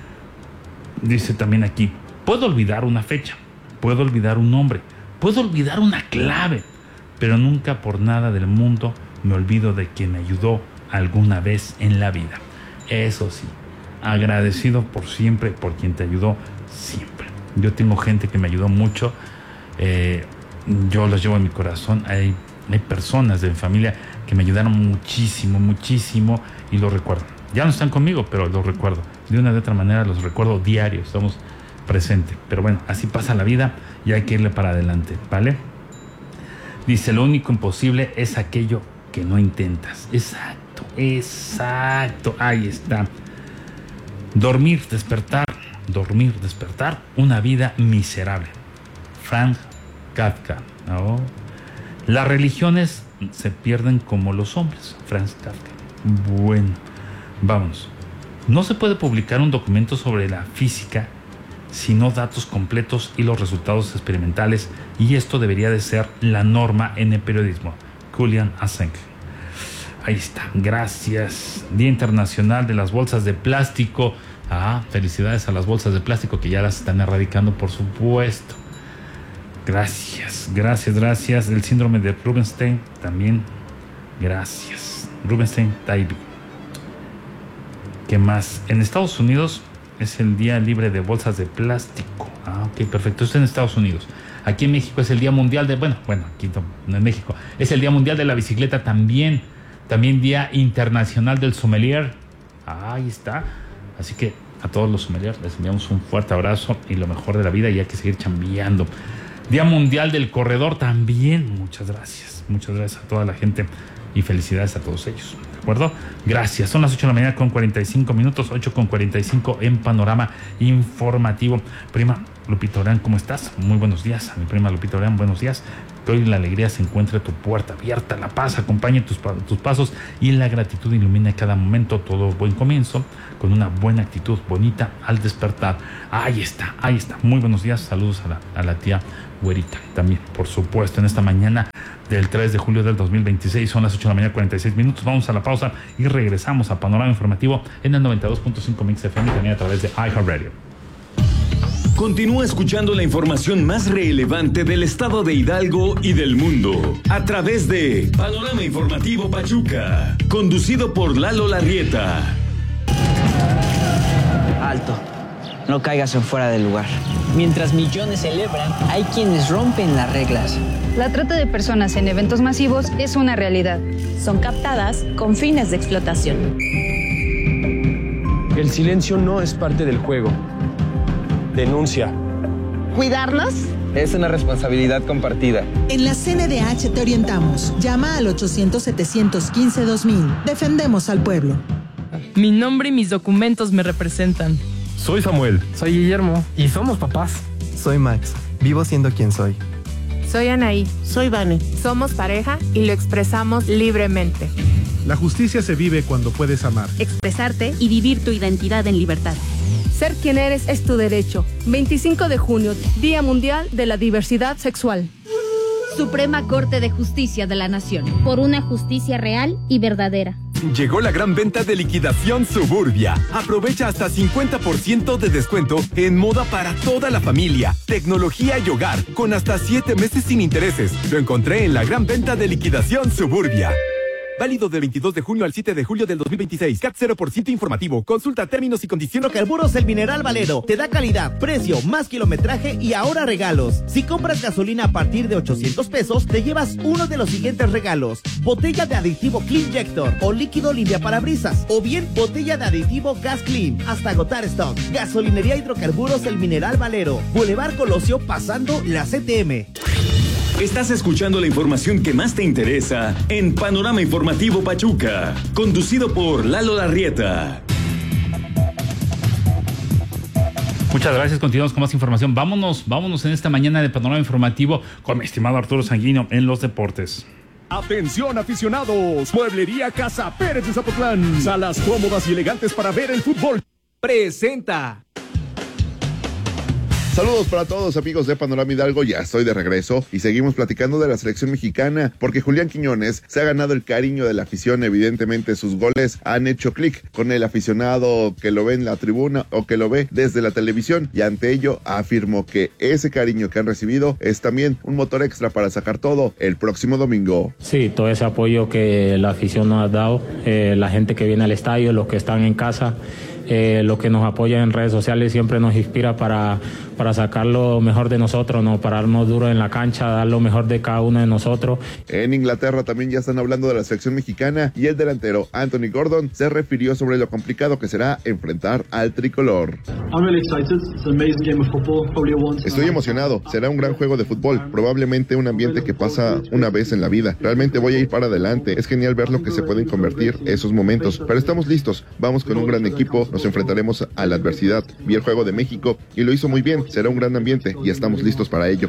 dice también aquí, puedo olvidar una fecha, puedo olvidar un nombre, puedo olvidar una clave, pero nunca por nada del mundo me olvido de quien me ayudó alguna vez en la vida. Eso sí, agradecido por siempre, por quien te ayudó siempre. Yo tengo gente que me ayudó mucho, eh, yo los llevo en mi corazón. Hay, hay personas de mi familia que me ayudaron muchísimo, muchísimo, y lo recuerdo. Ya no están conmigo, pero los recuerdo. De una de otra manera los recuerdo diario, estamos presentes. Pero bueno, así pasa la vida y hay que irle para adelante, ¿vale? Dice, lo único imposible es aquello que no intentas. Exacto, exacto, ahí está. Dormir, despertar, dormir, despertar, una vida miserable. Frank Kafka, ¿no? Las religiones se pierden como los hombres. Frank Kafka. Bueno, vamos. No se puede publicar un documento sobre la física sino datos completos y los resultados experimentales, y esto debería de ser la norma en el periodismo. Julian Assange. Ahí está, gracias. Día Internacional de las Bolsas de Plástico. Ah, felicidades a las bolsas de plástico que ya las están erradicando, por supuesto. Gracias, gracias, gracias. El síndrome de Rubenstein también. Gracias. Rubenstein-Taibi. ¿Qué más? En Estados Unidos es el día libre de bolsas de plástico. Ah, ok, perfecto. Esto es en Estados Unidos. Aquí en México es el día mundial de... Bueno, bueno, aquí no en México. Es el día mundial de la bicicleta también. También día internacional del sommelier. Ah, ahí está. Así que a todos los sommeliers les enviamos un fuerte abrazo y lo mejor de la vida, y hay que seguir chambeando. Día mundial del corredor también. Muchas gracias. Muchas gracias a toda la gente y felicidades a todos ellos. ¿De acuerdo? Gracias. Son las ocho de la mañana con cuarenta y cinco minutos, ocho con cuarenta y cinco en Panorama Informativo. Prima Lupita Orán, ¿cómo estás? Muy buenos días. A mi prima Lupita Orán, buenos días. Que hoy la alegría se encuentre a tu puerta abierta, la paz acompañe tus, tus pasos y la gratitud ilumine cada momento. Todo buen comienzo con una buena actitud bonita al despertar. Ahí está, ahí está. Muy buenos días. Saludos a la, a la tía Güerita también, por supuesto, en esta mañana del tres de julio del dos mil veintiséis. Son las ocho de la mañana, cuarenta y seis minutos. Vamos a la pausa y regresamos a Panorama Informativo en el noventa y dos punto cinco Mix F M y también a través de iHeartRadio. Continúa escuchando la información más relevante del estado de Hidalgo y del mundo a través de Panorama Informativo Pachuca, conducido por Lalo Larrieta. Alto, no caigas en fuera del lugar. Mientras millones celebran, hay quienes rompen las reglas. La trata de personas en eventos masivos es una realidad. Son captadas con fines de explotación. El silencio no es parte del juego. Denuncia. ¿Cuidarnos? Es una responsabilidad compartida. En la C N D H te orientamos. Llama al ochocientos, setecientos quince, dos mil. Defendemos al pueblo. Mi nombre y mis documentos me representan. Soy Samuel. Soy Guillermo. Y somos papás. Soy Max. Vivo siendo quien soy. Soy Anaí. Soy Vane. Somos pareja y lo expresamos libremente. La justicia se vive cuando puedes amar, expresarte y vivir tu identidad en libertad. Ser quien eres es tu derecho. veinticinco de junio, Día Mundial de la Diversidad Sexual. Suprema Corte de Justicia de la Nación. Por una justicia real y verdadera. Llegó la gran venta de liquidación Suburbia. Aprovecha hasta cincuenta por ciento de descuento en moda para toda la familia, tecnología y hogar, con hasta siete meses sin intereses. Lo encontré en la gran venta de liquidación Suburbia. Válido del veintidós de junio al siete de julio del dos mil veintiséis. C A T cero por ciento informativo. Consulta términos y condiciones. Hidrocarburos El Mineral Valero. Te da calidad, precio, más kilometraje y ahora regalos. Si compras gasolina a partir de ochocientos pesos, te llevas uno de los siguientes regalos. Botella de aditivo Cleanjector o líquido limpia parabrisas. O bien botella de aditivo Gas Clean. Hasta agotar stock. Gasolinería Hidrocarburos El Mineral Valero. Boulevard Colosio pasando la C T M. Estás escuchando la información que más te interesa en Panorama Informativo Pachuca, conducido por Lalo Larrieta. Muchas gracias, continuamos con más información. Vámonos, vámonos en esta mañana de Panorama Informativo con mi estimado Arturo Sanguino en los deportes. Atención aficionados, Mueblería Casa Pérez de Zapotlán. Salas cómodas y elegantes para ver el fútbol. Presenta. Saludos para todos amigos de Panorama Hidalgo, ya estoy de regreso y seguimos platicando de la selección mexicana porque Julián Quiñones se ha ganado el cariño de la afición. Evidentemente sus goles han hecho clic con el aficionado que lo ve en la tribuna o que lo ve desde la televisión, y ante ello afirmó que ese cariño que han recibido es también un motor extra para sacar todo el próximo domingo. Sí, todo ese apoyo que la afición nos ha dado, eh, la gente que viene al estadio, los que están en casa, Eh, lo que nos apoya en redes sociales siempre nos inspira para, para sacar lo mejor de nosotros, no pararnos duro en la cancha, dar lo mejor de cada uno de nosotros. En Inglaterra también ya están hablando de la selección mexicana y el delantero Anthony Gordon se refirió sobre lo complicado que será enfrentar al tricolor. Estoy emocionado, será un gran juego de fútbol, probablemente un ambiente que pasa una vez en la vida. Realmente voy a ir para adelante, es genial ver lo que se pueden convertir esos momentos, pero estamos listos, vamos con un gran equipo. Nos enfrentaremos a la adversidad. Vi el juego de México y lo hizo muy bien. Será un gran ambiente y estamos listos para ello.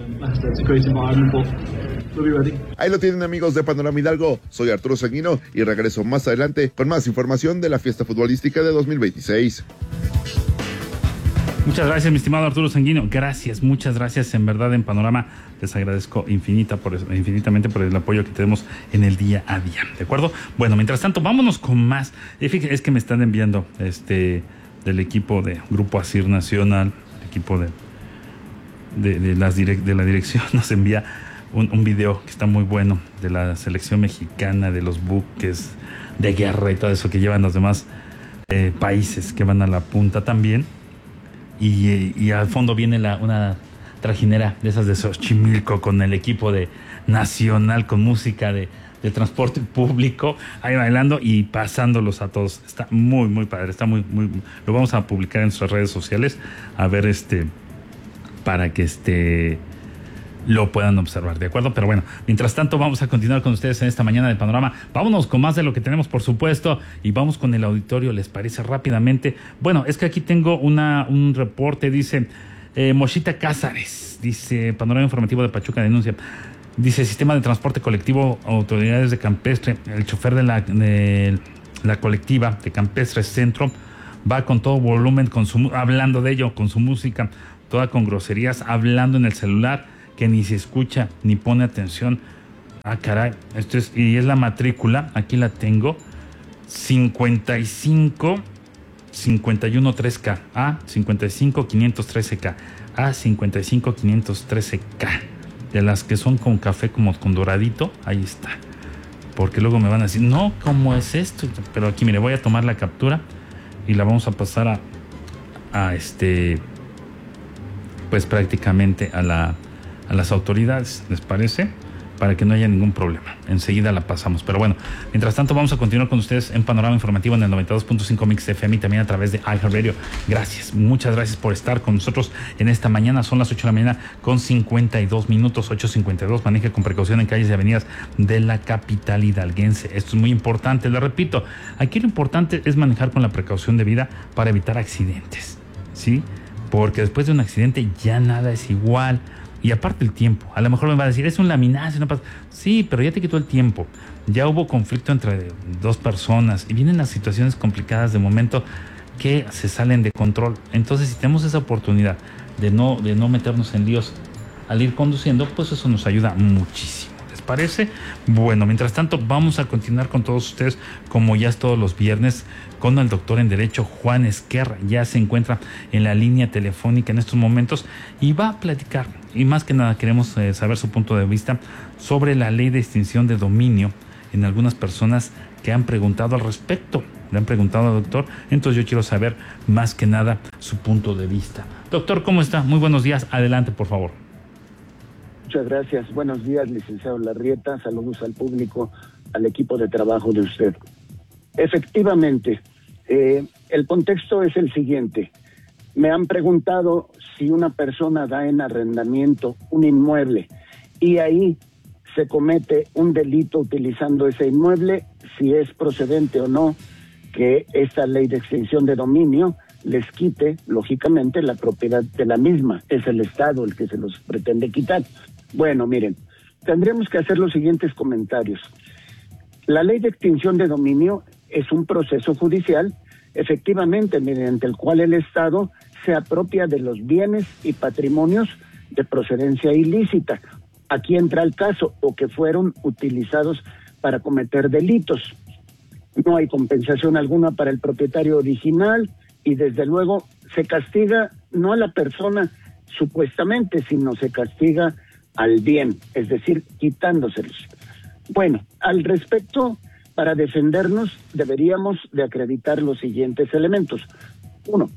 Ahí lo tienen amigos de Panorama Hidalgo. Soy Arturo Sanguino y regreso más adelante con más información de la fiesta futbolística de dos mil veintiséis. Muchas gracias, mi estimado Arturo Sanguino. Gracias, muchas gracias. En verdad, en Panorama les agradezco infinita por, infinitamente por el apoyo que tenemos en el día a día. ¿De acuerdo? Bueno, mientras tanto, vámonos con más. Es que me están enviando este del equipo de Grupo Asir Nacional, el equipo de, de, de, las direct, de la dirección, nos envía un, un video que está muy bueno de la selección mexicana, de los buques de guerra y todo eso que llevan los demás eh, países que van a la punta también. Y, y al fondo viene la, una trajinera de esas de Xochimilco con el equipo de Nacional, con música de, de transporte público, ahí bailando y pasándolos a todos. Está muy, muy padre, está muy, muy, lo vamos a publicar en nuestras redes sociales, a ver, este, para que este lo puedan observar, ¿de acuerdo? Pero bueno, mientras tanto vamos a continuar con ustedes en esta mañana de Panorama. Vámonos con más de lo que tenemos, por supuesto, y vamos con el auditorio, ¿les parece? Rápidamente. Bueno, es que aquí tengo una un reporte, dice eh, Mochita Cázares, dice Panorama Informativo de Pachuca denuncia, dice Sistema de Transporte Colectivo, autoridades de Campestre, el chofer de la, de la colectiva de Campestre Centro va con todo volumen, con su, hablando de ello, con su música, toda con groserías, hablando en el celular, que ni se escucha, ni pone atención. Ah, caray, esto es, y es la matrícula, aquí la tengo, cincuenta y cinco cincuenta y uno tres K, A cincuenta y cinco quinientos trece K, A cincuenta y cinco quinientos trece K, de las que son con café como con doradito, ahí está. Porque luego me van a decir, no, ¿cómo es esto? Pero aquí, mire, voy a tomar la captura y la vamos a pasar a, a este, pues prácticamente a la a las autoridades, ¿les parece? Para que no haya ningún problema. Enseguida la pasamos. Pero bueno, mientras tanto vamos a continuar con ustedes en Panorama Informativo en el noventa y dos punto cinco Mix F M y también a través de iHeartRadio. Gracias, muchas gracias por estar con nosotros en esta mañana. Son las ocho de la mañana con cincuenta y dos minutos, ocho cincuenta y dos. Maneje con precaución en calles y avenidas de la capital hidalguense. Esto es muy importante, le repito, aquí lo importante es manejar con la precaución debida para evitar accidentes, ¿sí? Porque después de un accidente ya nada es igual. Y aparte el tiempo, a lo mejor me va a decir, es un laminazo, no pasa. Sí, pero ya te quitó el tiempo. Ya hubo conflicto entre dos personas y vienen las situaciones complicadas de momento que se salen de control. Entonces, si tenemos esa oportunidad de no, de no meternos en líos al ir conduciendo, pues eso nos ayuda muchísimo. ¿Les parece? Bueno, mientras tanto, vamos a continuar con todos ustedes, como ya es todos los viernes, con el doctor en Derecho, Juan Esquerra. Ya se encuentra en la línea telefónica en estos momentos y va a platicar. Y más que nada queremos eh, saber su punto de vista sobre la ley de extinción de dominio en algunas personas que han preguntado al respecto. Le han preguntado al doctor, entonces yo quiero saber más que nada su punto de vista. Doctor, ¿cómo está? Muy buenos días. Adelante, por favor. Muchas gracias. Buenos días, licenciado Larrieta. Saludos al público, al equipo de trabajo de usted. Efectivamente, eh, el contexto es el siguiente. Me han preguntado si una persona da en arrendamiento un inmueble y ahí se comete un delito utilizando ese inmueble, si es procedente o no que esta ley de extinción de dominio les quite, lógicamente, la propiedad de la misma. Es el Estado el que se los pretende quitar. Bueno, miren, tendríamos que hacer los siguientes comentarios. La ley de extinción de dominio es un proceso judicial, efectivamente, mediante el cual el Estado se apropia de los bienes y patrimonios de procedencia ilícita. Aquí entra el caso, o que fueron utilizados para cometer delitos. No hay compensación alguna para el propietario original y desde luego se castiga no a la persona supuestamente, sino se castiga al bien, es decir, quitándoselos. Bueno, al respecto, para defendernos deberíamos de acreditar los siguientes elementos. Uno,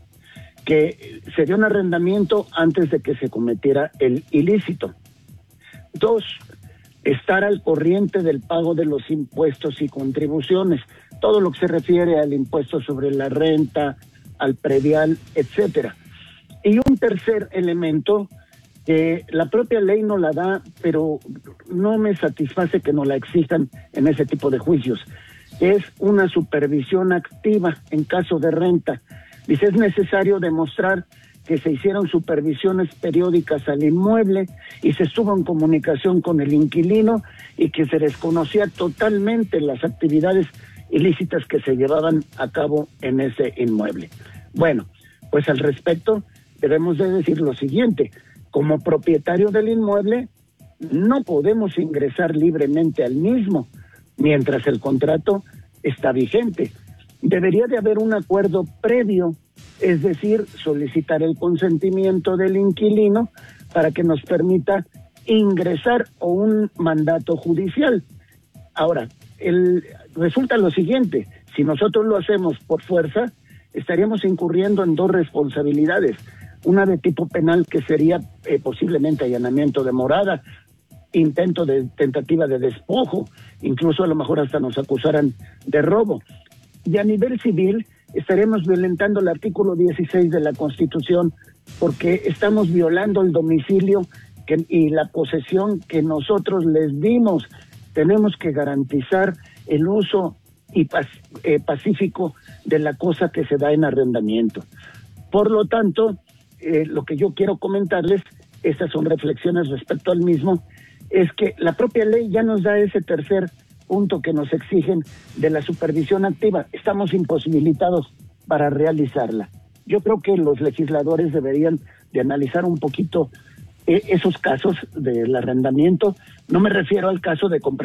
que se dio un arrendamiento antes de que se cometiera el ilícito. Dos, estar al corriente del pago de los impuestos y contribuciones, todo lo que se refiere al impuesto sobre la renta, al predial, etcétera. Y un tercer elemento que la propia ley no la da, pero no me satisface que no la exijan en ese tipo de juicios, es una supervisión activa en caso de renta. Dice, es necesario demostrar que se hicieron supervisiones periódicas al inmueble y se estuvo en comunicación con el inquilino y que se desconocía totalmente las actividades ilícitas que se llevaban a cabo en ese inmueble. Bueno, pues al respecto debemos de decir lo siguiente: como propietario del inmueble no podemos ingresar libremente al mismo mientras el contrato está vigente. Debería de haber un acuerdo previo es decir, solicitar el consentimiento del inquilino para que nos permita ingresar o un mandato judicial. Ahora, el, resulta lo siguiente, si nosotros lo hacemos por fuerza, estaríamos incurriendo en dos responsabilidades, una de tipo penal que sería eh, posiblemente allanamiento de morada, intento de tentativa de despojo, incluso a lo mejor hasta nos acusaran de robo. Y a nivel civil estaremos violentando el artículo dieciséis de la Constitución porque estamos violando el domicilio que, y la posesión que nosotros les dimos. Tenemos que garantizar el uso y pas, eh, pacífico de la cosa que se da en arrendamiento. Por lo tanto, eh, lo que yo quiero comentarles, estas son reflexiones respecto al mismo, es que la propia ley ya nos da ese tercer punto que nos exigen de la supervisión activa. Estamos imposibilitados para realizarla. Yo creo que los legisladores deberían de analizar un poquito eh, esos casos del arrendamiento. No me refiero al caso de comprar